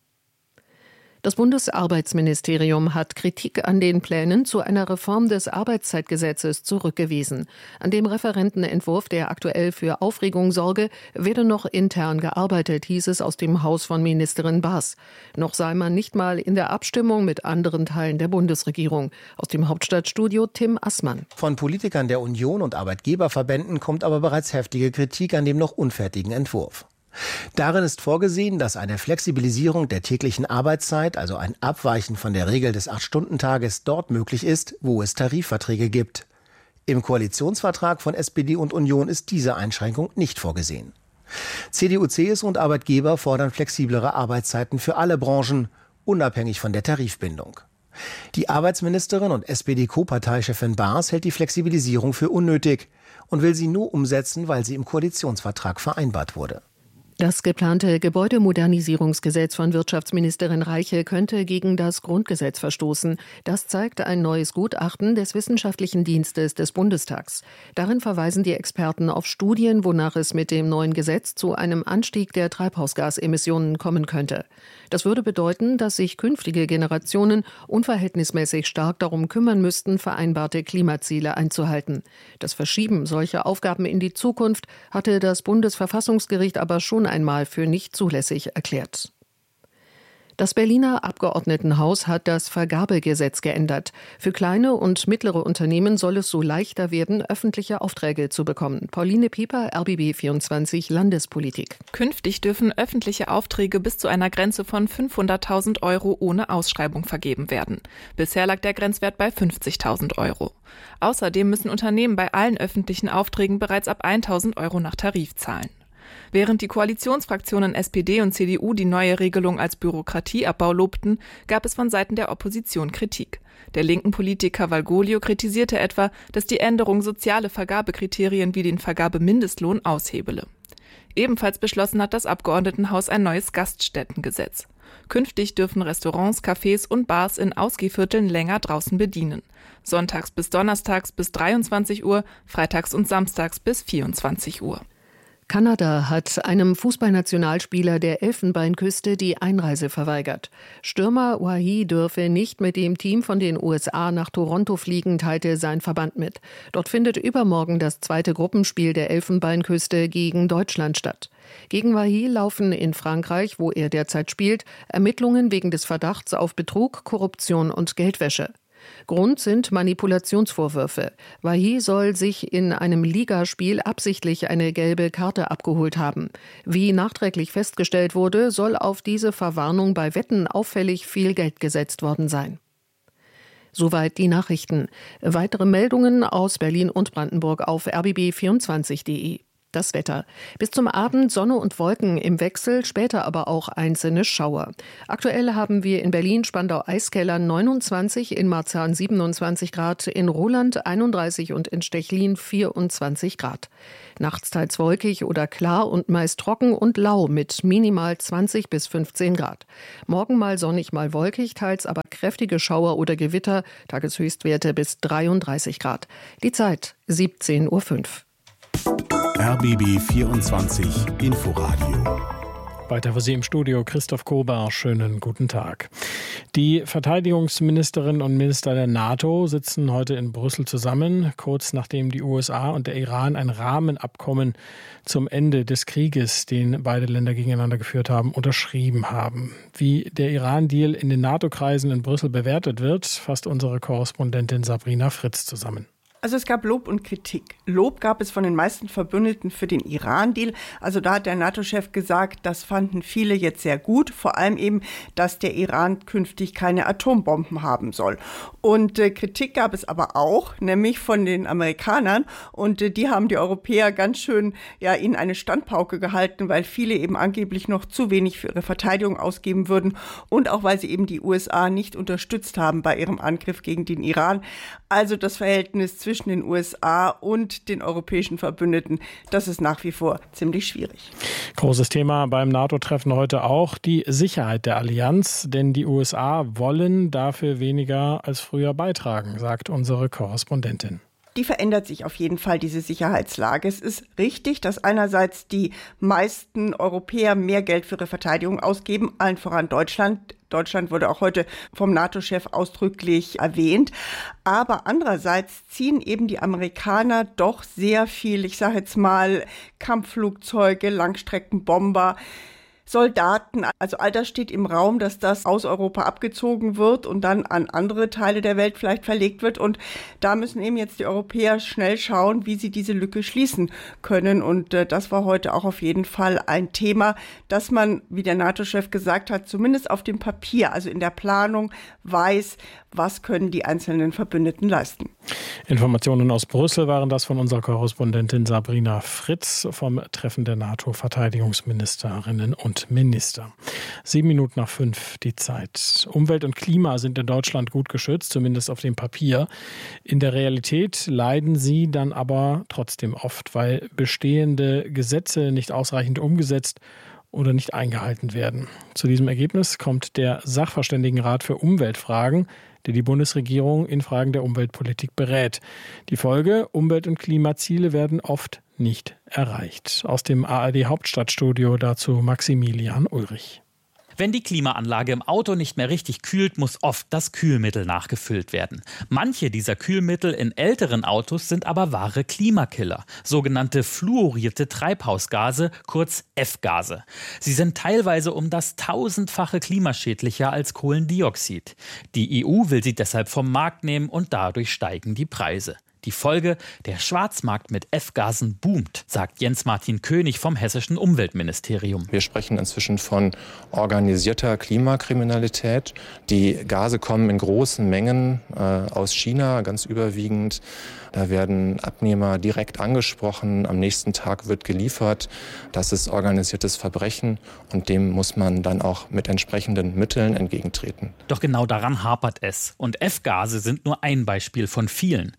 Das Bundesarbeitsministerium hat Kritik an den Plänen zu einer Reform des Arbeitszeitgesetzes zurückgewiesen. An dem Referentenentwurf, der aktuell für Aufregung sorge, werde noch intern gearbeitet, hieß es aus dem Haus von Ministerin Baas. Noch sei man nicht mal in der Abstimmung mit anderen Teilen der Bundesregierung. Aus dem Hauptstadtstudio Tim Assmann. Von Politikern der Union und Arbeitgeberverbänden kommt aber bereits heftige Kritik an dem noch unfertigen Entwurf. Darin ist vorgesehen, dass eine Flexibilisierung der täglichen Arbeitszeit, also ein Abweichen von der Regel des acht-Stunden-Tages, dort möglich ist, wo es Tarifverträge gibt. Im Koalitionsvertrag von S P D und Union ist diese Einschränkung nicht vorgesehen. C D U, C S U und Arbeitgeber fordern flexiblere Arbeitszeiten für alle Branchen, unabhängig von der Tarifbindung. Die Arbeitsministerin und S P D-Co-Parteichefin Baas hält die Flexibilisierung für unnötig und will sie nur umsetzen, weil sie im Koalitionsvertrag vereinbart wurde. Das geplante Gebäudemodernisierungsgesetz von Wirtschaftsministerin Reiche könnte gegen das Grundgesetz verstoßen. Das zeigt ein neues Gutachten des Wissenschaftlichen Dienstes des Bundestags. Darin verweisen die Experten auf Studien, wonach es mit dem neuen Gesetz zu einem Anstieg der Treibhausgasemissionen kommen könnte. Das würde bedeuten, dass sich künftige Generationen unverhältnismäßig stark darum kümmern müssten, vereinbarte Klimaziele einzuhalten. Das Verschieben solcher Aufgaben in die Zukunft hatte das Bundesverfassungsgericht aber schon einmal für nicht zulässig erklärt. Das Berliner Abgeordnetenhaus hat das Vergabegesetz geändert. Für kleine und mittlere Unternehmen soll es so leichter werden, öffentliche Aufträge zu bekommen. Pauline Pieper, R B B vierundzwanzig Landespolitik. Künftig dürfen öffentliche Aufträge bis zu einer Grenze von fünfhunderttausend Euro ohne Ausschreibung vergeben werden. Bisher lag der Grenzwert bei fünfzigtausend Euro. Außerdem müssen Unternehmen bei allen öffentlichen Aufträgen bereits ab tausend Euro nach Tarif zahlen. Während die Koalitionsfraktionen S P D und C D U die neue Regelung als Bürokratieabbau lobten, gab es von Seiten der Opposition Kritik. Der linken Politiker Valgoglio kritisierte etwa, dass die Änderung soziale Vergabekriterien wie den Vergabemindestlohn aushebele. Ebenfalls beschlossen hat das Abgeordnetenhaus ein neues Gaststättengesetz. Künftig dürfen Restaurants, Cafés und Bars in Ausgehvierteln länger draußen bedienen. Sonntags bis donnerstags bis dreiundzwanzig Uhr, freitags und samstags bis vierundzwanzig Uhr. Kanada hat einem Fußballnationalspieler der Elfenbeinküste die Einreise verweigert. Stürmer Wahi dürfe nicht mit dem Team von den U S A nach Toronto fliegen, teilte sein Verband mit. Dort findet übermorgen das zweite Gruppenspiel der Elfenbeinküste gegen Deutschland statt. Gegen Wahi laufen in Frankreich, wo er derzeit spielt, Ermittlungen wegen des Verdachts auf Betrug, Korruption und Geldwäsche. Grund sind Manipulationsvorwürfe. Wahi soll sich in einem Ligaspiel absichtlich eine gelbe Karte abgeholt haben. Wie nachträglich festgestellt wurde, soll auf diese Verwarnung bei Wetten auffällig viel Geld gesetzt worden sein. Soweit die Nachrichten. Weitere Meldungen aus Berlin und Brandenburg auf r b b vierundzwanzig punkt de. Das Wetter. Bis zum Abend Sonne und Wolken im Wechsel, später aber auch einzelne Schauer. Aktuell haben wir in Berlin, Spandau-Eiskeller neunundzwanzig, in Marzahn siebenundzwanzig Grad, in Roland einunddreißig und in Stechlin vierundzwanzig Grad. Nachts teils wolkig oder klar und meist trocken und lau mit minimal zwanzig bis fünfzehn Grad. Morgen mal sonnig, mal wolkig, teils aber kräftige Schauer oder Gewitter, Tageshöchstwerte bis dreiunddreißig Grad. Die Zeit siebzehn Uhr fünf. R B B vierundzwanzig Inforadio. Weiter für Sie im Studio Christoph Kober. Schönen guten Tag. Die Verteidigungsministerinnen und Minister der NATO sitzen heute in Brüssel zusammen, kurz nachdem die U S A und der Iran ein Rahmenabkommen zum Ende des Krieges, den beide Länder gegeneinander geführt haben, unterschrieben haben. Wie der Iran-Deal in den NATO-Kreisen in Brüssel bewertet wird, fasst unsere Korrespondentin Sabrina Fritz zusammen. Also es gab Lob und Kritik. Lob gab es von den meisten Verbündeten für den Iran-Deal. Also da hat der NATO-Chef gesagt, das fanden viele jetzt sehr gut. Vor allem eben, dass der Iran künftig keine Atombomben haben soll. Und äh, Kritik gab es aber auch, nämlich von den Amerikanern. Und äh, die haben die Europäer ganz schön ja ihnen eine Standpauke gehalten, weil viele eben angeblich noch zu wenig für ihre Verteidigung ausgeben würden. Und auch weil sie eben die U S A nicht unterstützt haben bei ihrem Angriff gegen den Iran. Also das Verhältnis zwischen zwischen den U S A und den europäischen Verbündeten, das ist nach wie vor ziemlich schwierig. Großes Thema beim NATO-Treffen heute auch die Sicherheit der Allianz, denn die U S A wollen dafür weniger als früher beitragen, sagt unsere Korrespondentin. Die verändert sich auf jeden Fall, diese Sicherheitslage. Es ist richtig, dass einerseits die meisten Europäer mehr Geld für ihre Verteidigung ausgeben, allen voran Deutschland. Deutschland wurde auch heute vom NATO-Chef ausdrücklich erwähnt. Aber andererseits ziehen eben die Amerikaner doch sehr viel, ich sage jetzt mal, Kampfflugzeuge, Langstreckenbomber, Soldaten, also all das steht im Raum, dass das aus Europa abgezogen wird und dann an andere Teile der Welt vielleicht verlegt wird. Und da müssen eben jetzt die Europäer schnell schauen, wie sie diese Lücke schließen können. Und äh, das war heute auch auf jeden Fall ein Thema, dass man, wie der NATO-Chef gesagt hat, zumindest auf dem Papier, also in der Planung, weiß, was können die einzelnen Verbündeten leisten. Informationen aus Brüssel waren das von unserer Korrespondentin Sabrina Fritz vom Treffen der NATO-Verteidigungsministerinnen und Minister. Sieben Minuten nach fünf die Zeit. Umwelt und Klima sind in Deutschland gut geschützt, zumindest auf dem Papier. In der Realität leiden sie dann aber trotzdem oft, weil bestehende Gesetze nicht ausreichend umgesetzt oder nicht eingehalten werden. Zu diesem Ergebnis kommt der Sachverständigenrat für Umweltfragen, der die Bundesregierung in Fragen der Umweltpolitik berät. Die Folge: Umwelt- und Klimaziele werden oft nicht erreicht. Aus dem A R D-Hauptstadtstudio dazu Maximilian Ulrich. Wenn die Klimaanlage im Auto nicht mehr richtig kühlt, muss oft das Kühlmittel nachgefüllt werden. Manche dieser Kühlmittel in älteren Autos sind aber wahre Klimakiller, sogenannte fluorierte Treibhausgase, kurz F-Gase. Sie sind teilweise um das tausendfache klimaschädlicher als Kohlendioxid. Die E U will sie deshalb vom Markt nehmen und dadurch steigen die Preise. Die Folge: der Schwarzmarkt mit F-Gasen boomt, sagt Jens-Martin König vom hessischen Umweltministerium. Wir sprechen inzwischen von organisierter Klimakriminalität. Die Gase kommen in großen Mengen äh, aus China, ganz überwiegend. Da werden Abnehmer direkt angesprochen, am nächsten Tag wird geliefert. Das ist organisiertes Verbrechen und dem muss man dann auch mit entsprechenden Mitteln entgegentreten. Doch genau daran hapert es. Und F-Gase sind nur ein Beispiel von vielen. Der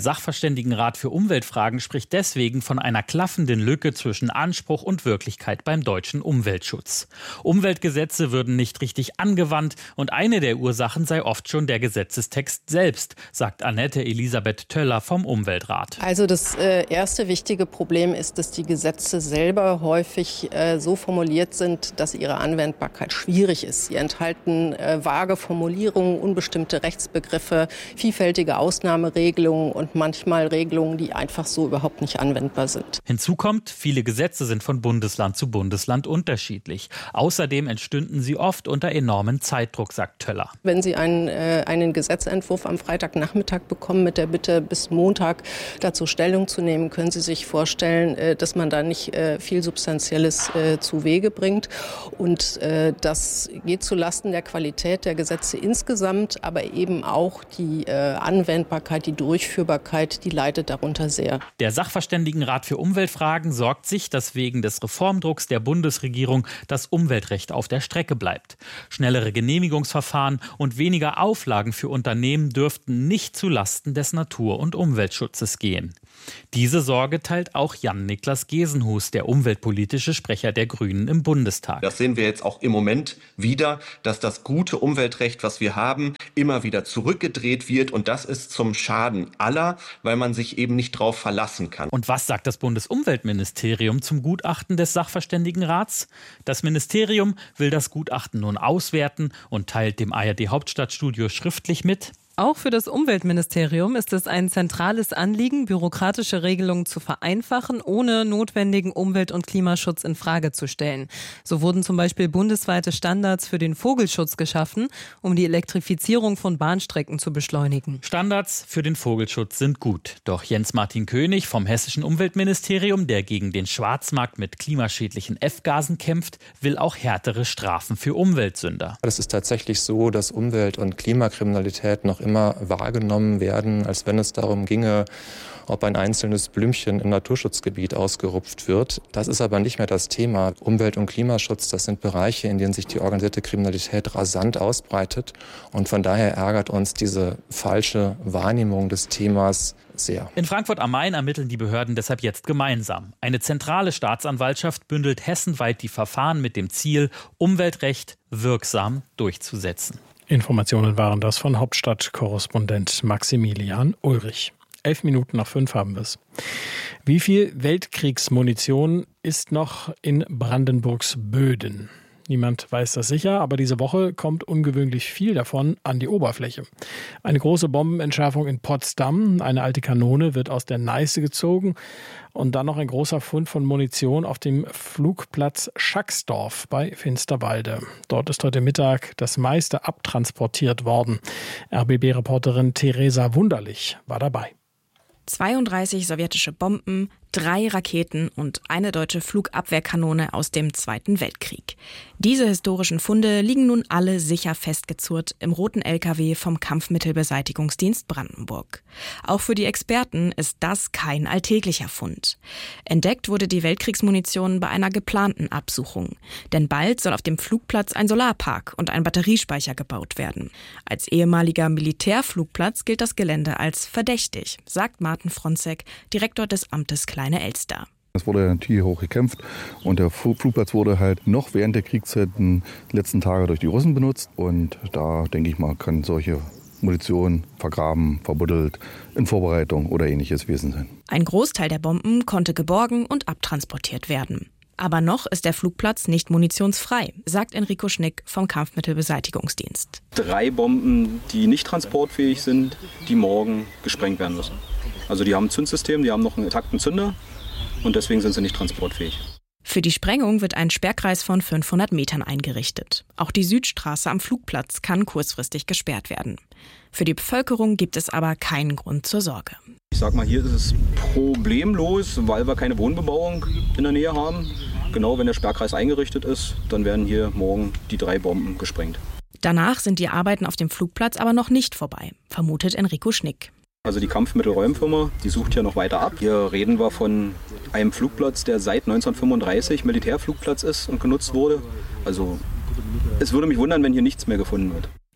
Sachverständigenrat für Umweltfragen spricht deswegen von einer klaffenden Lücke zwischen Anspruch und Wirklichkeit beim deutschen Umweltschutz. Umweltgesetze würden nicht richtig angewandt und eine der Ursachen sei oft schon der Gesetzestext selbst, sagt Annette Elisabeth Töller vom Umweltrat. Also das äh, erste wichtige Problem ist, dass die Gesetze selber häufig äh, so formuliert sind, dass ihre Anwendbarkeit schwierig ist. Sie enthalten äh, vage Formulierungen, unbestimmte Rechtsbegriffe, vielfältige Ausnahmeregelungen und manchmal Regelungen, die einfach so überhaupt nicht anwendbar sind. Hinzu kommt, viele Gesetze sind von Bundesland zu Bundesland unterschiedlich. Außerdem entstünden sie oft unter enormen Zeitdruck, sagt Töller. Wenn Sie einen, äh, einen Gesetzentwurf am Freitagnachmittag bekommen mit der Bitte, bis Montag dazu Stellung zu nehmen, können Sie sich vorstellen, äh, dass man da nicht äh, viel Substanzielles äh, zu Wege bringt. Und äh, das geht zulasten der Qualität der Gesetze insgesamt, aber eben auch die äh, Anwendbarkeit, die Durchführbarkeit, die leidet darunter sehr. Der Sachverständigenrat für Umweltfragen sorgt sich, dass wegen des Reformdrucks der Bundesregierung das Umweltrecht auf der Strecke bleibt. Schnellere Genehmigungsverfahren und weniger Auflagen für Unternehmen dürften nicht zulasten des Natur- und Umweltschutzes gehen. Diese Sorge teilt auch Jan-Niklas Gesenhus, der umweltpolitische Sprecher der Grünen im Bundestag. Das sehen wir jetzt auch im Moment wieder, dass das gute Umweltrecht, was wir haben, immer wieder zurückgedreht wird. Und das ist zum Schaden aller, weil man sich eben nicht drauf verlassen kann. Und was sagt das Bundesumweltministerium zum Gutachten des Sachverständigenrats? Das Ministerium will das Gutachten nun auswerten und teilt dem A R D-Hauptstadtstudio schriftlich mit: Auch für das Umweltministerium ist es ein zentrales Anliegen, bürokratische Regelungen zu vereinfachen, ohne notwendigen Umwelt- und Klimaschutz in Frage zu stellen. So wurden zum Beispiel bundesweite Standards für den Vogelschutz geschaffen, um die Elektrifizierung von Bahnstrecken zu beschleunigen. Standards für den Vogelschutz sind gut. Doch Jens-Martin König vom hessischen Umweltministerium, der gegen den Schwarzmarkt mit klimaschädlichen F-Gasen kämpft, will auch härtere Strafen für Umweltsünder. Es ist tatsächlich so, dass Umwelt- und Klimakriminalität noch immer wahrgenommen werden, als wenn es darum ginge, ob ein einzelnes Blümchen im Naturschutzgebiet ausgerupft wird. Das ist aber nicht mehr das Thema. Umwelt- und Klimaschutz, das sind Bereiche, in denen sich die organisierte Kriminalität rasant ausbreitet. Und von daher ärgert uns diese falsche Wahrnehmung des Themas sehr. In Frankfurt am Main ermitteln die Behörden deshalb jetzt gemeinsam. Eine zentrale Staatsanwaltschaft bündelt hessenweit die Verfahren mit dem Ziel, Umweltrecht wirksam durchzusetzen. Informationen waren das von Hauptstadtkorrespondent Maximilian Ulrich. Elf Minuten nach fünf haben wir es. Wie viel Weltkriegsmunition ist noch in Brandenburgs Böden? Niemand weiß das sicher, aber diese Woche kommt ungewöhnlich viel davon an die Oberfläche. Eine große Bombenentschärfung in Potsdam, eine alte Kanone wird aus der Neiße gezogen und dann noch ein großer Fund von Munition auf dem Flugplatz Schacksdorf bei Finsterwalde. Dort ist heute Mittag das meiste abtransportiert worden. R B B-Reporterin Theresa Wunderlich war dabei. zweiunddreißig sowjetische Bomben, drei Raketen und eine deutsche Flugabwehrkanone aus dem Zweiten Weltkrieg. Diese historischen Funde liegen nun alle sicher festgezurrt im roten L K W vom Kampfmittelbeseitigungsdienst Brandenburg. Auch für die Experten ist das kein alltäglicher Fund. Entdeckt wurde die Weltkriegsmunition bei einer geplanten Absuchung. Denn bald soll auf dem Flugplatz ein Solarpark und ein Batteriespeicher gebaut werden. Als ehemaliger Militärflugplatz gilt das Gelände als verdächtig, sagt Martin Fronzek, Direktor des Amtes Kleine Elster. Es wurde natürlich hoch gekämpft und der Flugplatz wurde halt noch während der Kriegszeit die letzten Tage durch die Russen benutzt. Und da, denke ich mal, kann solche Munition vergraben, verbuddelt, in Vorbereitung oder ähnliches gewesen sein. Ein Großteil der Bomben konnte geborgen und abtransportiert werden. Aber noch ist der Flugplatz nicht munitionsfrei, sagt Enrico Schnick vom Kampfmittelbeseitigungsdienst. Drei Bomben, die nicht transportfähig sind, die morgen gesprengt werden müssen. Also die haben ein Zündsystem, die haben noch einen intakten Zünder und deswegen sind sie nicht transportfähig. Für die Sprengung wird ein Sperrkreis von fünfhundert Metern eingerichtet. Auch die Südstraße am Flugplatz kann kurzfristig gesperrt werden. Für die Bevölkerung gibt es aber keinen Grund zur Sorge. Ich sag mal, hier ist es problemlos, weil wir keine Wohnbebauung in der Nähe haben. Genau, wenn der Sperrkreis eingerichtet ist, dann werden hier morgen die drei Bomben gesprengt. Danach sind die Arbeiten auf dem Flugplatz aber noch nicht vorbei, vermutet Enrico Schnick. Also die Kampfmittelräumfirma, die sucht ja noch weiter ab. Hier reden wir von einem Flugplatz, der seit neunzehnhundertfünfunddreißig Militärflugplatz ist und genutzt wurde. Also es würde mich wundern, wenn hier nichts mehr gefunden wird.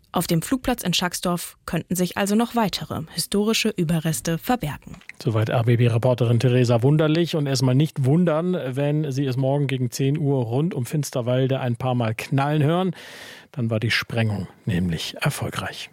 Auf dem Flugplatz in Schacksdorf könnten sich also noch weitere historische Überreste verbergen. Soweit R B B-Reporterin Theresa Wunderlich. Und erstmal nicht wundern, wenn Sie es morgen gegen zehn Uhr rund um Finsterwalde ein paar Mal knallen hören. Dann war die Sprengung nämlich erfolgreich.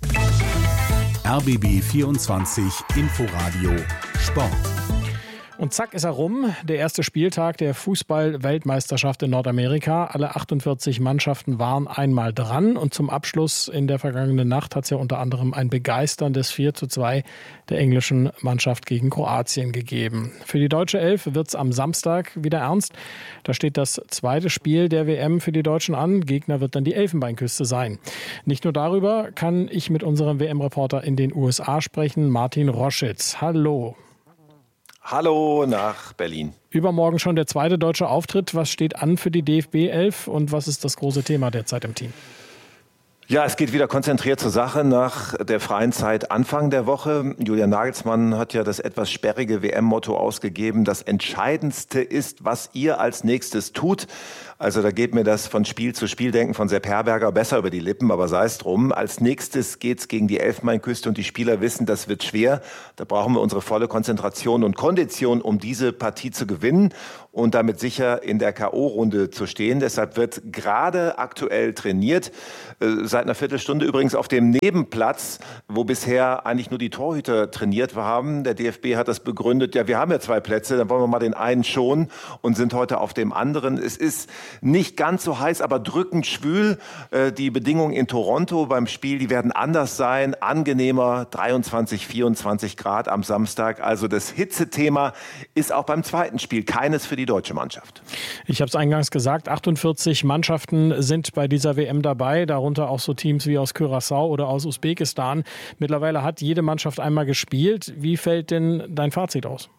R B B vierundzwanzig Inforadio Sport. Und zack ist er rum, der erste Spieltag der Fußball-Weltmeisterschaft in Nordamerika. Alle achtundvierzig Mannschaften waren einmal dran und zum Abschluss in der vergangenen Nacht hat es ja unter anderem ein begeisterndes vier zu zwei der englischen Mannschaft gegen Kroatien gegeben. Für die deutsche Elf wird es am Samstag wieder ernst. Da steht das zweite Spiel der W M für die Deutschen an. Gegner wird dann die Elfenbeinküste sein. Nicht nur darüber kann ich mit unserem W M-Reporter in den U S A sprechen, Martin Roschitz. Hallo. Hallo nach Berlin. Übermorgen schon der zweite deutsche Auftritt. Was steht an für die D F B elf und was ist das große Thema derzeit im Team? Ja, es geht wieder konzentriert zur Sache nach der freien Zeit Anfang der Woche. Julian Nagelsmann hat ja das etwas sperrige W M-Motto ausgegeben. Das Entscheidendste ist, was ihr als nächstes tut. Also da geht mir das von Spiel zu Spiel denken von Sepp Herberger besser über die Lippen, aber sei es drum. Als nächstes geht's gegen die Elfenbeinküste und die Spieler wissen, das wird schwer. Da brauchen wir unsere volle Konzentration und Kondition, um diese Partie zu gewinnen und damit sicher in der K O-Runde zu stehen. Deshalb wird gerade aktuell trainiert. Seit einer Viertelstunde übrigens auf dem Nebenplatz, wo bisher eigentlich nur die Torhüter trainiert haben. Der D F B hat das begründet, ja, wir haben ja zwei Plätze, dann wollen wir mal den einen schonen und sind heute auf dem anderen. Es ist nicht ganz so heiß, aber drückend schwül. Die Bedingungen in Toronto beim Spiel, die werden anders sein, angenehmer, dreiundzwanzig, vierundzwanzig Grad am Samstag. Also das Hitzethema ist auch beim zweiten Spiel keines für die deutsche Mannschaft. Ich habe es eingangs gesagt, achtundvierzig Mannschaften sind bei dieser W M dabei, darunter auch so Teams wie aus Curaçao oder aus Usbekistan. Mittlerweile hat jede Mannschaft einmal gespielt. Wie fällt denn dein Fazit aus?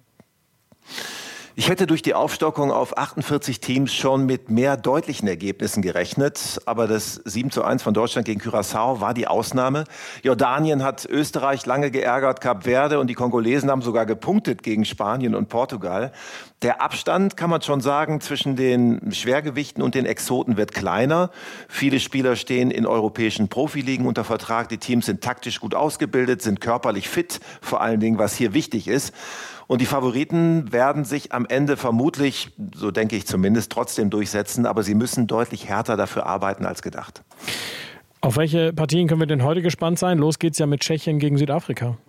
Ich hätte durch die Aufstockung auf achtundvierzig Teams schon mit mehr deutlichen Ergebnissen gerechnet. Aber das sieben zu eins von Deutschland gegen Curaçao war die Ausnahme. Jordanien hat Österreich lange geärgert, Kap Verde und die Kongolesen haben sogar gepunktet gegen Spanien und Portugal. Der Abstand, kann man schon sagen, zwischen den Schwergewichten und den Exoten wird kleiner. Viele Spieler stehen in europäischen Profiligen unter Vertrag. Die Teams sind taktisch gut ausgebildet, sind körperlich fit, vor allen Dingen, was hier wichtig ist. Und die Favoriten werden sich am Ende vermutlich, so denke ich zumindest, trotzdem durchsetzen. Aber sie müssen deutlich härter dafür arbeiten als gedacht. Auf welche Partien können wir denn heute gespannt sein? Los geht's ja mit Tschechien gegen Südafrika.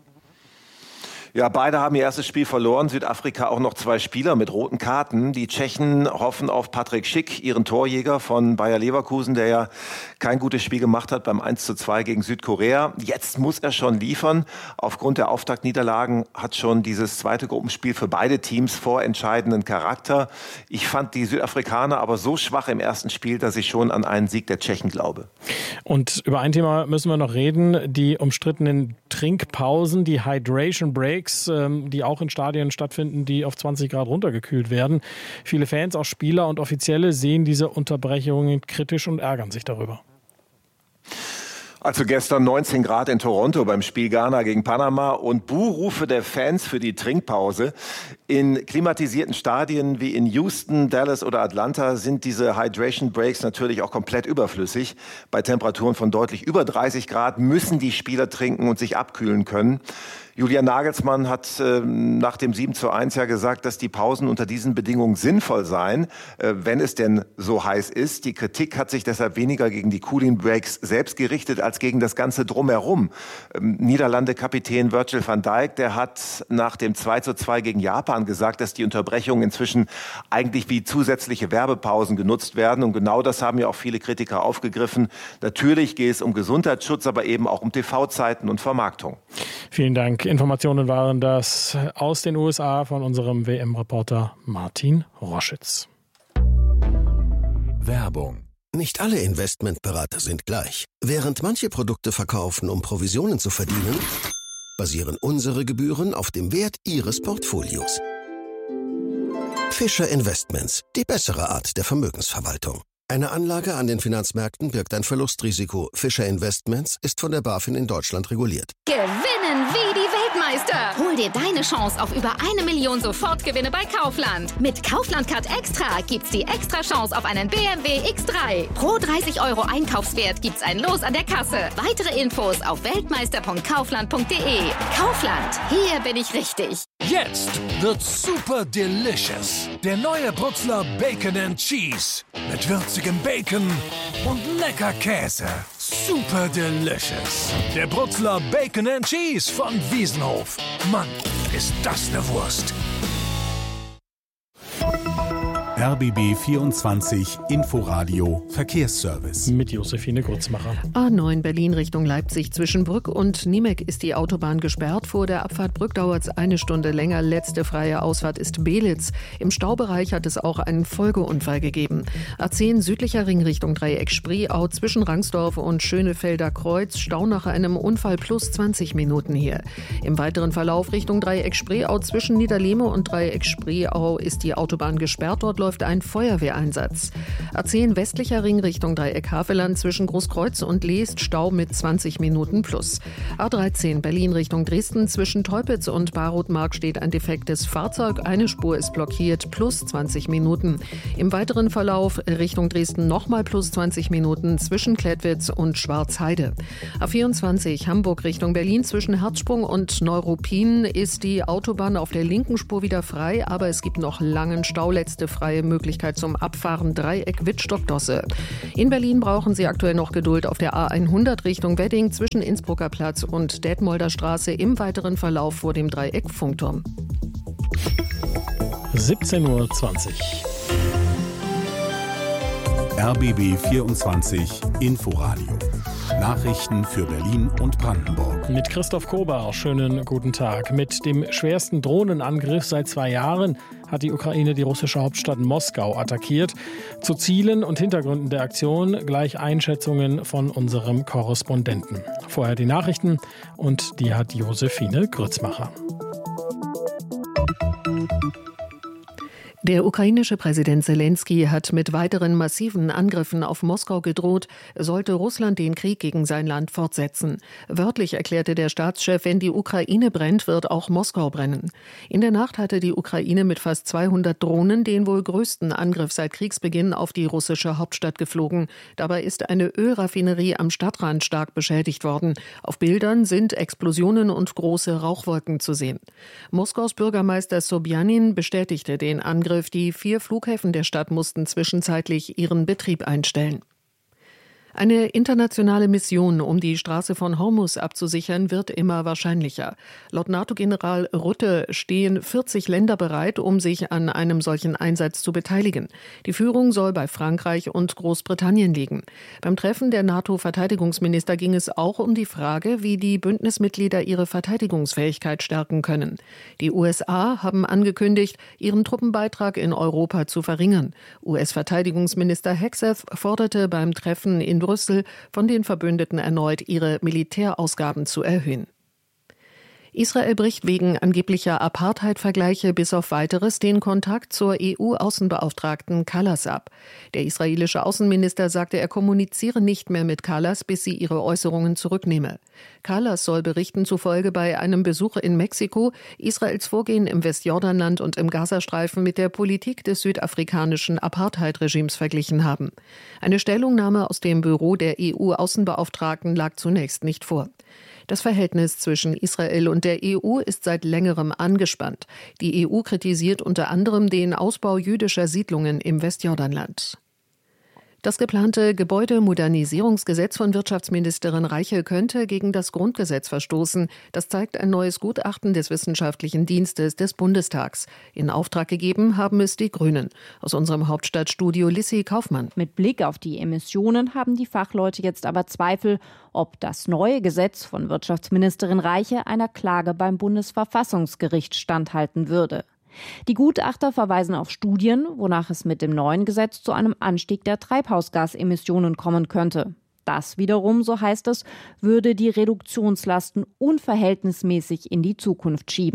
Ja, beide haben ihr erstes Spiel verloren. Südafrika auch noch zwei Spieler mit roten Karten. Die Tschechen hoffen auf Patrick Schick, ihren Torjäger von Bayer Leverkusen, der ja kein gutes Spiel gemacht hat beim eins zu zwei gegen Südkorea. Jetzt muss er schon liefern. Aufgrund der Auftaktniederlagen hat schon dieses zweite Gruppenspiel für beide Teams vorentscheidenden Charakter. Ich fand die Südafrikaner aber so schwach im ersten Spiel, dass ich schon an einen Sieg der Tschechen glaube. Und über ein Thema müssen wir noch reden. Die umstrittenen Trinkpausen, die Hydration Breaks, die auch in Stadien stattfinden, die auf zwanzig Grad runtergekühlt werden. Viele Fans, auch Spieler und Offizielle sehen diese Unterbrechungen kritisch und ärgern sich darüber. Also gestern neunzehn Grad in Toronto beim Spiel Ghana gegen Panama und Buhrufe der Fans für die Trinkpause. In klimatisierten Stadien wie in Houston, Dallas oder Atlanta sind diese Hydration Breaks natürlich auch komplett überflüssig. Bei Temperaturen von deutlich über dreißig Grad müssen die Spieler trinken und sich abkühlen können. Julian Nagelsmann hat äh, nach dem sieben zu eins ja gesagt, dass die Pausen unter diesen Bedingungen sinnvoll seien, äh, wenn es denn so heiß ist. Die Kritik hat sich deshalb weniger gegen die Cooling Breaks selbst gerichtet, als gegen das Ganze drumherum. Ähm, Niederlande-Kapitän Virgil van Dijk, der hat nach dem zwei zu zwei gegen Japan gesagt, dass die Unterbrechungen inzwischen eigentlich wie zusätzliche Werbepausen genutzt werden. Und genau das haben ja auch viele Kritiker aufgegriffen. Natürlich geht es um Gesundheitsschutz, aber eben auch um T V-Zeiten und Vermarktung. Vielen Dank. Informationen waren das aus den U S A von unserem W M-Reporter Martin Roschitz. Werbung. Nicht alle Investmentberater sind gleich. Während manche Produkte verkaufen, um Provisionen zu verdienen, basieren unsere Gebühren auf dem Wert Ihres Portfolios. Fischer Investments, die bessere Art der Vermögensverwaltung. Eine Anlage an den Finanzmärkten birgt ein Verlustrisiko. Fischer Investments ist von der BaFin in Deutschland reguliert. Gewinnen wie die Weltmeister. Hol dir deine Chance auf über eine Million Sofortgewinne bei Kaufland. Mit Kaufland Card Extra gibt's die extra Chance auf einen B M W X drei. Pro dreißig Euro Einkaufswert gibt's ein Los an der Kasse. Weitere Infos auf weltmeister punkt kaufland punkt de. Kaufland, hier bin ich richtig. Jetzt wird's super delicious. Der neue Bruxler Bacon and Cheese. Mit würzigem Bacon und lecker Käse. Super delicious. Der Bruxler Bacon and Cheese von Wiesenhof. Mann, ist das eine Wurst. R B B vierundzwanzig Inforadio Verkehrsservice. Mit Josephine Grützmacher. A neun Berlin Richtung Leipzig. Zwischen Brück und Niemek ist die Autobahn gesperrt. Vor der Abfahrt Brück dauert es eine Stunde länger. Letzte freie Ausfahrt ist Belitz. Im Staubereich hat es auch einen Folgeunfall gegeben. A zehn südlicher Ring Richtung Dreieck Spreeau zwischen Rangsdorf und Schönefelder Kreuz. Stau nach einem Unfall plus zwanzig Minuten hier. Im weiteren Verlauf Richtung Dreieck Spreeau zwischen Niederlehme und Dreieck Spreeau ist die Autobahn gesperrt. Dort läuft ein Feuerwehreinsatz. A zehn westlicher Ring Richtung Dreieck Havelland zwischen Großkreuz und Leest Stau mit zwanzig Minuten plus. A dreizehn Berlin Richtung Dresden zwischen Teupitz und Barotmark steht ein defektes Fahrzeug. Eine Spur ist blockiert, plus zwanzig Minuten. Im weiteren Verlauf Richtung Dresden nochmal plus zwanzig Minuten zwischen Klettwitz und Schwarzheide. A vierundzwanzig Hamburg Richtung Berlin zwischen Herzsprung und Neuruppin ist die Autobahn auf der linken Spur wieder frei, aber es gibt noch langen Stau. Letzte freie Möglichkeit zum Abfahren Dreieck Wittstock-Dosse. In Berlin brauchen Sie aktuell noch Geduld auf der A hundert Richtung Wedding zwischen Innsbrucker Platz und Detmolder Straße im weiteren Verlauf vor dem Dreieck Funkturm. siebzehn Uhr zwanzig. R B B vierundzwanzig Inforadio. Nachrichten für Berlin und Brandenburg. Mit Christoph Kober, schönen guten Tag. Mit dem schwersten Drohnenangriff seit zwei Jahren hat die Ukraine die russische Hauptstadt Moskau attackiert. Zu Zielen und Hintergründen der Aktion gleich Einschätzungen von unserem Korrespondenten. Vorher die Nachrichten und die hat Josephine Grützmacher. Der ukrainische Präsident Zelensky hat mit weiteren massiven Angriffen auf Moskau gedroht, sollte Russland den Krieg gegen sein Land fortsetzen. Wörtlich erklärte der Staatschef, wenn die Ukraine brennt, wird auch Moskau brennen. In der Nacht hatte die Ukraine mit fast zweihundert Drohnen den wohl größten Angriff seit Kriegsbeginn auf die russische Hauptstadt geflogen. Dabei ist eine Ölraffinerie am Stadtrand stark beschädigt worden. Auf Bildern sind Explosionen und große Rauchwolken zu sehen. Moskaus Bürgermeister Sobjanin bestätigte den Angriff. Die vier Flughäfen der Stadt mussten zwischenzeitlich ihren Betrieb einstellen. Eine internationale Mission, um die Straße von Hormuz abzusichern, wird immer wahrscheinlicher. Laut NATO-General Rutte stehen vierzig Länder bereit, um sich an einem solchen Einsatz zu beteiligen. Die Führung soll bei Frankreich und Großbritannien liegen. Beim Treffen der NATO-Verteidigungsminister ging es auch um die Frage, wie die Bündnismitglieder ihre Verteidigungsfähigkeit stärken können. Die U S A haben angekündigt, ihren Truppenbeitrag in Europa zu verringern. U S-Verteidigungsminister Hegseth forderte beim Treffen in Brüssel von den Verbündeten erneut ihre Militärausgaben zu erhöhen. Israel bricht wegen angeblicher Apartheid-Vergleiche bis auf Weiteres den Kontakt zur E U-Außenbeauftragten Kallas ab. Der israelische Außenminister sagte, er kommuniziere nicht mehr mit Kallas, bis sie ihre Äußerungen zurücknehme. Kallas soll Berichten zufolge bei einem Besuch in Mexiko Israels Vorgehen im Westjordanland und im Gazastreifen mit der Politik des südafrikanischen Apartheid-Regimes verglichen haben. Eine Stellungnahme aus dem Büro der E U-Außenbeauftragten lag zunächst nicht vor. Das Verhältnis zwischen Israel und der E U ist seit längerem angespannt. Die E U kritisiert unter anderem den Ausbau jüdischer Siedlungen im Westjordanland. Das geplante Gebäudemodernisierungsgesetz von Wirtschaftsministerin Reiche könnte gegen das Grundgesetz verstoßen. Das zeigt ein neues Gutachten des Wissenschaftlichen Dienstes des Bundestags. In Auftrag gegeben haben es die Grünen. Aus unserem Hauptstadtstudio Lissi Kaufmann. Mit Blick auf die Emissionen haben die Fachleute jetzt aber Zweifel, ob das neue Gesetz von Wirtschaftsministerin Reiche einer Klage beim Bundesverfassungsgericht standhalten würde. Die Gutachter verweisen auf Studien, wonach es mit dem neuen Gesetz zu einem Anstieg der Treibhausgasemissionen kommen könnte. Das wiederum, so heißt es, würde die Reduktionslasten unverhältnismäßig in die Zukunft schieben.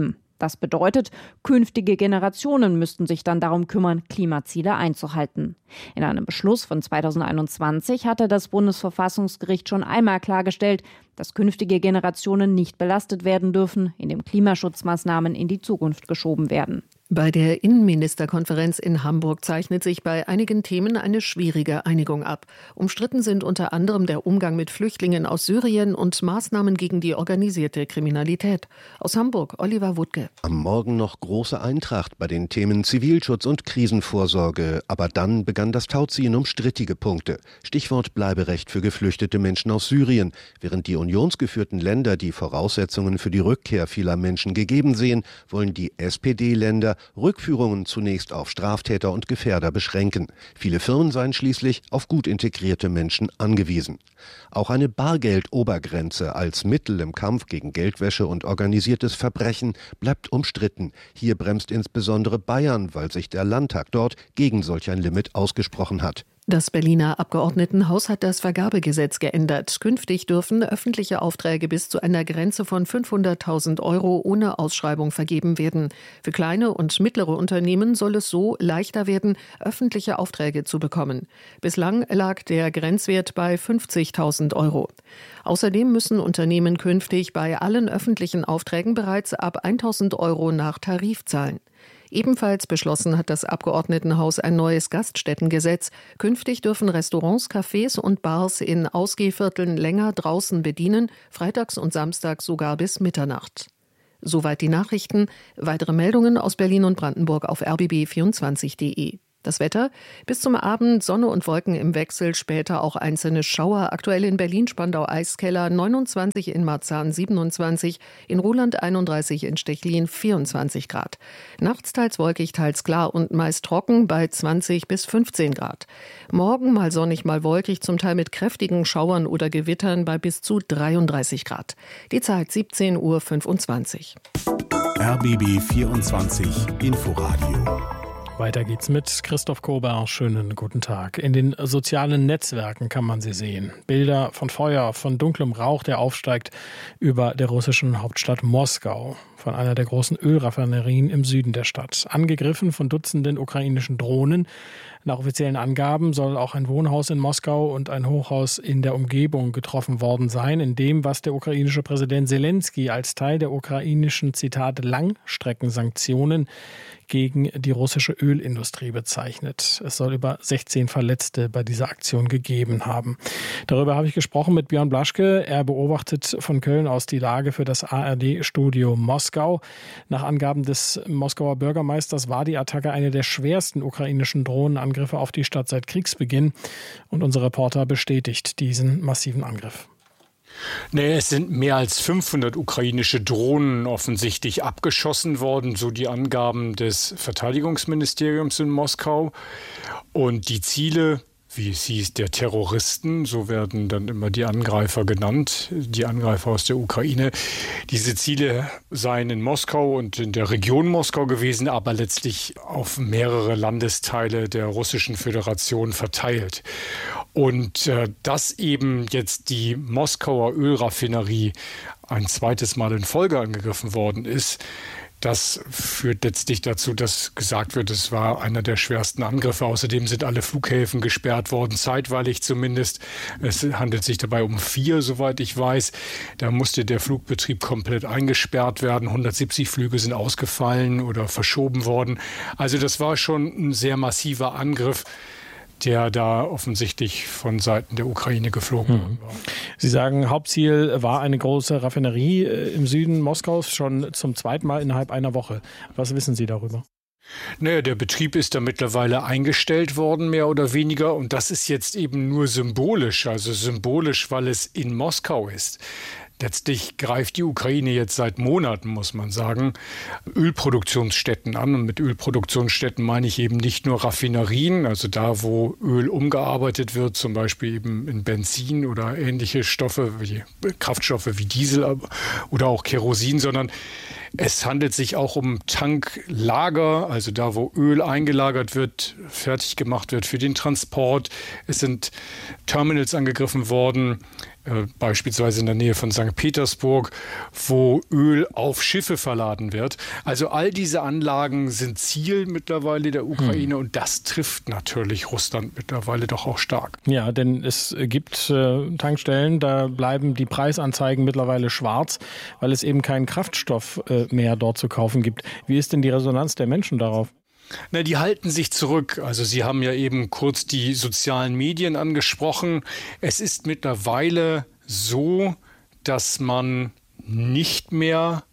Das bedeutet, künftige Generationen müssten sich dann darum kümmern, Klimaziele einzuhalten. In einem Beschluss von zweitausendeinundzwanzig hatte das Bundesverfassungsgericht schon einmal klargestellt, dass künftige Generationen nicht belastet werden dürfen, indem Klimaschutzmaßnahmen in die Zukunft geschoben werden. Bei der Innenministerkonferenz in Hamburg zeichnet sich bei einigen Themen eine schwierige Einigung ab. Umstritten sind unter anderem der Umgang mit Flüchtlingen aus Syrien und Maßnahmen gegen die organisierte Kriminalität. Aus Hamburg, Oliver Wuttke. Am Morgen noch große Eintracht bei den Themen Zivilschutz und Krisenvorsorge. Aber dann begann das Tauziehen um strittige Punkte. Stichwort Bleiberecht für geflüchtete Menschen aus Syrien. Während die unionsgeführten Länder die Voraussetzungen für die Rückkehr vieler Menschen gegeben sehen, wollen die S P D-Länder Rückführungen zunächst auf Straftäter und Gefährder beschränken. Viele Firmen seien schließlich auf gut integrierte Menschen angewiesen. Auch eine Bargeldobergrenze als Mittel im Kampf gegen Geldwäsche und organisiertes Verbrechen bleibt umstritten. Hier bremst insbesondere Bayern, weil sich der Landtag dort gegen solch ein Limit ausgesprochen hat. Das Berliner Abgeordnetenhaus hat das Vergabegesetz geändert. Künftig dürfen öffentliche Aufträge bis zu einer Grenze von fünfhunderttausend Euro ohne Ausschreibung vergeben werden. Für kleine und mittlere Unternehmen soll es so leichter werden, öffentliche Aufträge zu bekommen. Bislang lag der Grenzwert bei fünfzigtausend Euro. Außerdem müssen Unternehmen künftig bei allen öffentlichen Aufträgen bereits ab tausend Euro nach Tarif zahlen. Ebenfalls beschlossen hat das Abgeordnetenhaus ein neues Gaststättengesetz. Künftig dürfen Restaurants, Cafés und Bars in Ausgehvierteln länger draußen bedienen, freitags und samstags sogar bis Mitternacht. Soweit die Nachrichten. Weitere Meldungen aus Berlin und Brandenburg auf r b b vierundzwanzig punkt d e. Das Wetter: bis zum Abend Sonne und Wolken im Wechsel, später auch einzelne Schauer. Aktuell in Berlin-Spandau-Eiskeller neunundzwanzig, in Marzahn siebenundzwanzig, in Ruhland einunddreißig, in Stechlin vierundzwanzig Grad. Nachts teils wolkig, teils klar und meist trocken bei zwanzig bis fünfzehn Grad. Morgen mal sonnig, mal wolkig, zum Teil mit kräftigen Schauern oder Gewittern bei bis zu dreiunddreißig Grad. Die Zeit siebzehn Uhr fünfundzwanzig. R B B vierundzwanzig Inforadio. Weiter geht's mit Christoph Kober. Schönen guten Tag. In den sozialen Netzwerken kann man sie sehen. Bilder von Feuer, von dunklem Rauch, der aufsteigt über der russischen Hauptstadt Moskau, von einer der großen Ölraffinerien im Süden der Stadt. Angegriffen von Dutzenden ukrainischen Drohnen. Nach offiziellen Angaben soll auch ein Wohnhaus in Moskau und ein Hochhaus in der Umgebung getroffen worden sein, in dem, was der ukrainische Präsident Zelensky als Teil der ukrainischen, Zitat, Langstreckensanktionen gegen die russische Ölindustrie bezeichnet. Es soll über sechzehn Verletzte bei dieser Aktion gegeben haben. Darüber habe ich gesprochen mit Björn Blaschke. Er beobachtet von Köln aus die Lage für das A R D-Studio Moskau. Nach Angaben des Moskauer Bürgermeisters war die Attacke eine der schwersten ukrainischen Drohnenangriffe auf die Stadt seit Kriegsbeginn. Und unser Reporter bestätigt diesen massiven Angriff. Nee, es sind mehr als fünfhundert ukrainische Drohnen offensichtlich abgeschossen worden, so die Angaben des Verteidigungsministeriums in Moskau. Und die Ziele, wie es hieß, der Terroristen, so werden dann immer die Angreifer genannt, die Angreifer aus der Ukraine. Diese Ziele seien in Moskau und in der Region Moskau gewesen, aber letztlich auf mehrere Landesteile der Russischen Föderation verteilt. Und äh, dass eben jetzt die Moskauer Ölraffinerie ein zweites Mal in Folge angegriffen worden ist, das führt letztlich dazu, dass gesagt wird, es war einer der schwersten Angriffe. Außerdem sind alle Flughäfen gesperrt worden, zeitweilig zumindest. Es handelt sich dabei um vier, soweit ich weiß. Da musste der Flugbetrieb komplett eingesperrt werden. hundertsiebzig Flüge sind ausgefallen oder verschoben worden. Also das war schon ein sehr massiver Angriff, der da offensichtlich von Seiten der Ukraine geflogen hm. war. Sie sagen, Hauptziel war eine große Raffinerie im Süden Moskaus, schon zum zweiten Mal innerhalb einer Woche. Was wissen Sie darüber? Naja, der Betrieb ist da mittlerweile eingestellt worden, mehr oder weniger. Und das ist jetzt eben nur symbolisch, also symbolisch, weil es in Moskau ist. Letztlich greift die Ukraine jetzt seit Monaten, muss man sagen, Ölproduktionsstätten an. Und mit Ölproduktionsstätten meine ich eben nicht nur Raffinerien, also da, wo Öl umgearbeitet wird, zum Beispiel eben in Benzin oder ähnliche Stoffe, wie Kraftstoffe wie Diesel oder auch Kerosin, sondern Es handelt sich auch um Tanklager, also da, wo Öl eingelagert wird, fertig gemacht wird für den Transport. Es sind Terminals angegriffen worden, äh, beispielsweise in der Nähe von Sankt Petersburg, wo Öl auf Schiffe verladen wird. Also all diese Anlagen sind Ziel mittlerweile der Ukraine hm. und das trifft natürlich Russland mittlerweile doch auch stark. Ja, denn es gibt äh, Tankstellen, da bleiben die Preisanzeigen mittlerweile schwarz, weil es eben keinen Kraftstoff äh, mehr dort zu kaufen gibt. Wie ist denn die Resonanz der Menschen darauf? Na, die halten sich zurück. Also Sie haben ja eben kurz die sozialen Medien angesprochen. Es ist mittlerweile so, dass man nicht mehr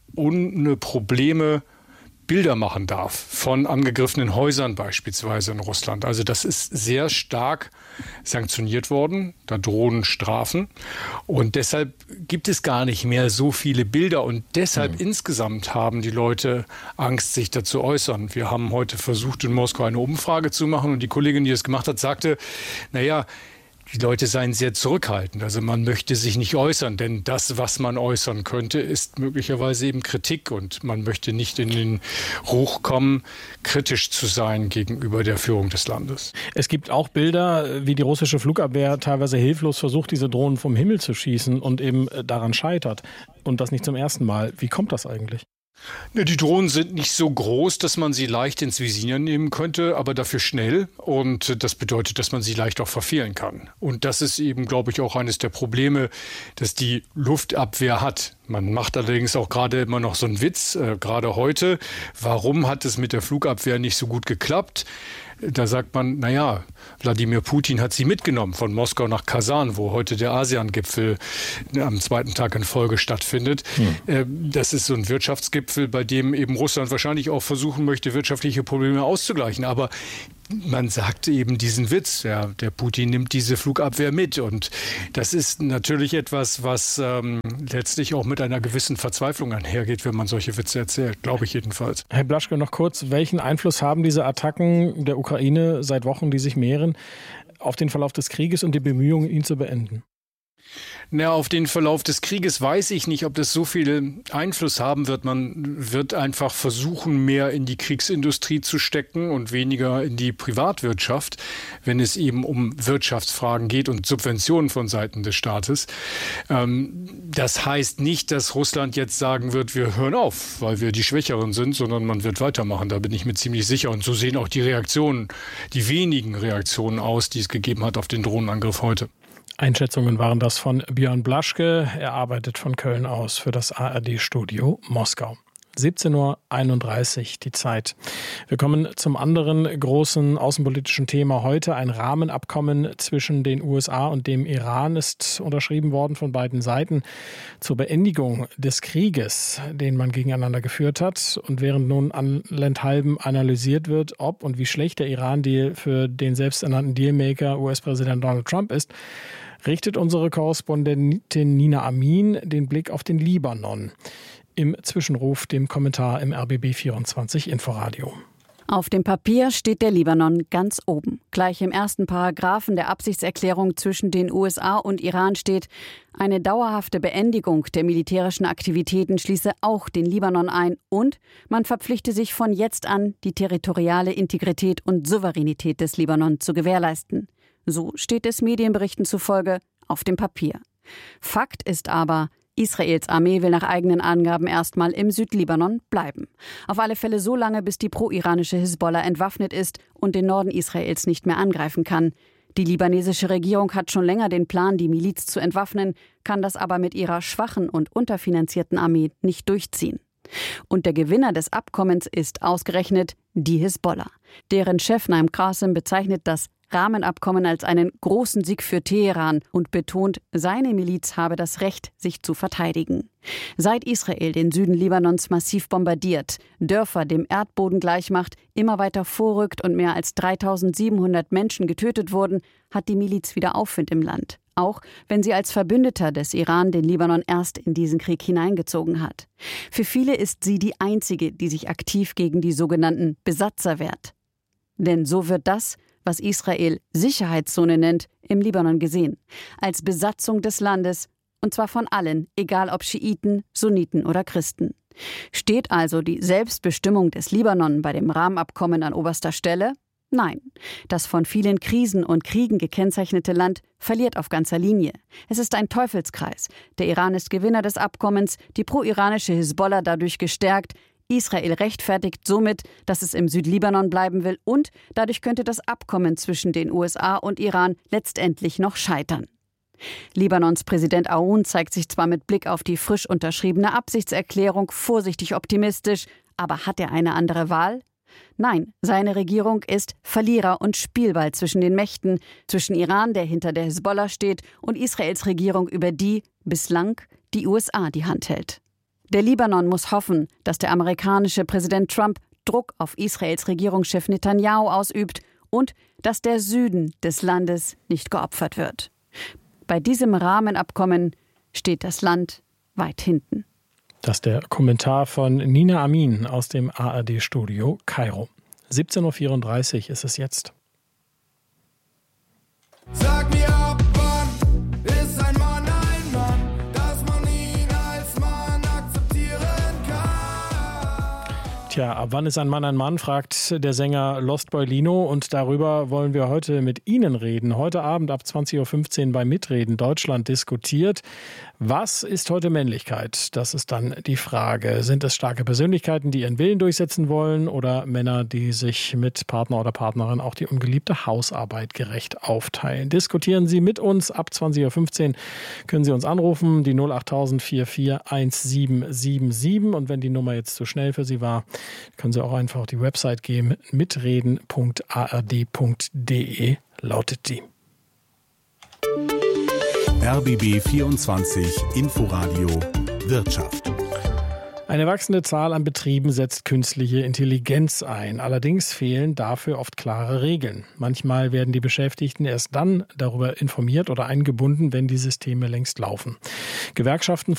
ohne Probleme Bilder machen darf von angegriffenen Häusern beispielsweise in Russland. Also das ist sehr stark sanktioniert worden. Da drohen Strafen. Und deshalb gibt es gar nicht mehr so viele Bilder. Und deshalb mhm. insgesamt haben die Leute Angst, sich dazu äußern. Wir haben heute versucht, in Moskau eine Umfrage zu machen. Und die Kollegin, die das gemacht hat, sagte, naja, die Leute seien sehr zurückhaltend. Also man möchte sich nicht äußern, denn das, was man äußern könnte, ist möglicherweise eben Kritik. Und man möchte nicht in den Ruch kommen, kritisch zu sein gegenüber der Führung des Landes. Es gibt auch Bilder, wie die russische Flugabwehr teilweise hilflos versucht, diese Drohnen vom Himmel zu schießen und eben daran scheitert. Und das nicht zum ersten Mal. Wie kommt das eigentlich? Die Drohnen sind nicht so groß, dass man sie leicht ins Visier nehmen könnte, aber dafür schnell. Und das bedeutet, dass man sie leicht auch verfehlen kann. Und das ist eben, glaube ich, auch eines der Probleme, dass die Luftabwehr hat. Man macht allerdings auch gerade immer noch so einen Witz, äh, gerade heute. Warum hat es mit der Flugabwehr nicht so gut geklappt? Da sagt man, naja, Wladimir Putin hat sie mitgenommen von Moskau nach Kasan, wo heute der ASEAN-Gipfel am zweiten Tag in Folge stattfindet. Hm. Das ist so ein Wirtschaftsgipfel, bei dem eben Russland wahrscheinlich auch versuchen möchte, wirtschaftliche Probleme auszugleichen. Aber man sagt eben diesen Witz, ja, der Putin nimmt diese Flugabwehr mit. Und das ist natürlich etwas, was ähm, letztlich auch mit einer gewissen Verzweiflung einhergeht, wenn man solche Witze erzählt, glaube ich jedenfalls. Herr Blaschke, noch kurz, welchen Einfluss haben diese Attacken der Ukraine seit Wochen, die sich mehren, auf den Verlauf des Krieges und die Bemühungen, ihn zu beenden? Na, auf den Verlauf des Krieges weiß ich nicht, ob das so viel Einfluss haben wird. Man wird einfach versuchen, mehr in die Kriegsindustrie zu stecken und weniger in die Privatwirtschaft, wenn es eben um Wirtschaftsfragen geht und Subventionen von Seiten des Staates. Ähm, das heißt nicht, dass Russland jetzt sagen wird, wir hören auf, weil wir die Schwächeren sind, sondern man wird weitermachen. Da bin ich mir ziemlich sicher. Und so sehen auch die Reaktionen, die wenigen Reaktionen aus, die es gegeben hat auf den Drohnenangriff heute. Einschätzungen waren das von Björn Blaschke. Er arbeitet von Köln aus für das A R D-Studio Moskau. siebzehn Uhr einunddreißig die Zeit. Wir kommen zum anderen großen außenpolitischen Thema heute. Ein Rahmenabkommen zwischen den U S A und dem Iran ist unterschrieben worden von beiden Seiten zur Beendigung des Krieges, den man gegeneinander geführt hat. Und während nun allenthalben analysiert wird, ob und wie schlecht der Iran-Deal für den selbsternannten Dealmaker U S-Präsident Donald Trump ist, richtet unsere Korrespondentin Nina Amin den Blick auf den Libanon. Im Zwischenruf, dem Kommentar im R B B vierundzwanzig Inforadio. Auf dem Papier steht der Libanon ganz oben. Gleich im ersten Paragraphen der Absichtserklärung zwischen den U S A und Iran steht, eine dauerhafte Beendigung der militärischen Aktivitäten schließe auch den Libanon ein und man verpflichte sich von jetzt an, die territoriale Integrität und Souveränität des Libanon zu gewährleisten. So steht es Medienberichten zufolge auf dem Papier. Fakt ist aber, Israels Armee will nach eigenen Angaben erstmal im Südlibanon bleiben. Auf alle Fälle so lange, bis die pro-iranische Hisbollah entwaffnet ist und den Norden Israels nicht mehr angreifen kann. Die libanesische Regierung hat schon länger den Plan, die Miliz zu entwaffnen, kann das aber mit ihrer schwachen und unterfinanzierten Armee nicht durchziehen. Und der Gewinner des Abkommens ist ausgerechnet die Hisbollah. Deren Chef Naim Qassem bezeichnet das Rahmenabkommen als einen großen Sieg für Teheran und betont, seine Miliz habe das Recht, sich zu verteidigen. Seit Israel den Süden Libanons massiv bombardiert, Dörfer dem Erdboden gleichmacht, immer weiter vorrückt und mehr als dreitausendsiebenhundert Menschen getötet wurden, hat die Miliz wieder Aufwind im Land. Auch wenn sie als Verbündeter des Iran den Libanon erst in diesen Krieg hineingezogen hat. Für viele ist sie die einzige, die sich aktiv gegen die sogenannten Besatzer wehrt. Denn so wird das, was Israel Sicherheitszone nennt, im Libanon gesehen. Als Besatzung des Landes Und zwar von allen, egal ob Schiiten, Sunniten oder Christen. Steht also die Selbstbestimmung des Libanon bei dem Rahmenabkommen an oberster Stelle? Nein. Das von vielen Krisen und Kriegen gekennzeichnete Land verliert auf ganzer Linie. Es ist ein Teufelskreis. Der Iran ist Gewinner des Abkommens, die pro-iranische Hisbollah dadurch gestärkt. Israel rechtfertigt somit, dass es im Südlibanon bleiben will, und dadurch könnte das Abkommen zwischen den U S A und Iran letztendlich noch scheitern. Libanons Präsident Aoun zeigt sich zwar mit Blick auf die frisch unterschriebene Absichtserklärung vorsichtig optimistisch, aber hat er eine andere Wahl? Nein, seine Regierung ist Verlierer und Spielball zwischen den Mächten, zwischen Iran, der hinter der Hisbollah steht, und Israels Regierung, über die bislang die U S A die Hand hält. Der Libanon muss hoffen, dass der amerikanische Präsident Trump Druck auf Israels Regierungschef Netanyahu ausübt und dass der Süden des Landes nicht geopfert wird. Bei diesem Rahmenabkommen steht das Land weit hinten. Das ist der Kommentar von Nina Amin aus dem A R D-Studio Kairo. siebzehn Uhr vierunddreißig ist es jetzt. Sag mir ab, wann ist ein Mann ein Mann, dass man ihn als Mann akzeptieren kann. Tja, ab wann ist ein Mann ein Mann, fragt der Sänger Lost Boy Lino, und darüber wollen wir heute mit Ihnen reden. Heute Abend ab zwanzig Uhr fünfzehn bei Mitreden Deutschland diskutiert. Was ist heute Männlichkeit? Das ist dann die Frage. Sind es starke Persönlichkeiten, die ihren Willen durchsetzen wollen, oder Männer, die sich mit Partner oder Partnerin auch die ungeliebte Hausarbeit gerecht aufteilen? Diskutieren Sie mit uns. Ab zwanzig Uhr fünfzehn können Sie uns anrufen, die null acht null vier vier eins sieben sieben sieben. Und wenn die Nummer jetzt zu schnell für Sie war, können Sie auch einfach auf die Website gehen. mitreden punkt a r d punkt d e lautet die. R B B vierundzwanzig Inforadio Wirtschaft. Eine wachsende Zahl an Betrieben setzt künstliche Intelligenz ein. Allerdings fehlen dafür oft klare Regeln. Manchmal werden die Beschäftigten erst dann darüber informiert oder eingebunden, wenn die Systeme längst laufen. Gewerkschaften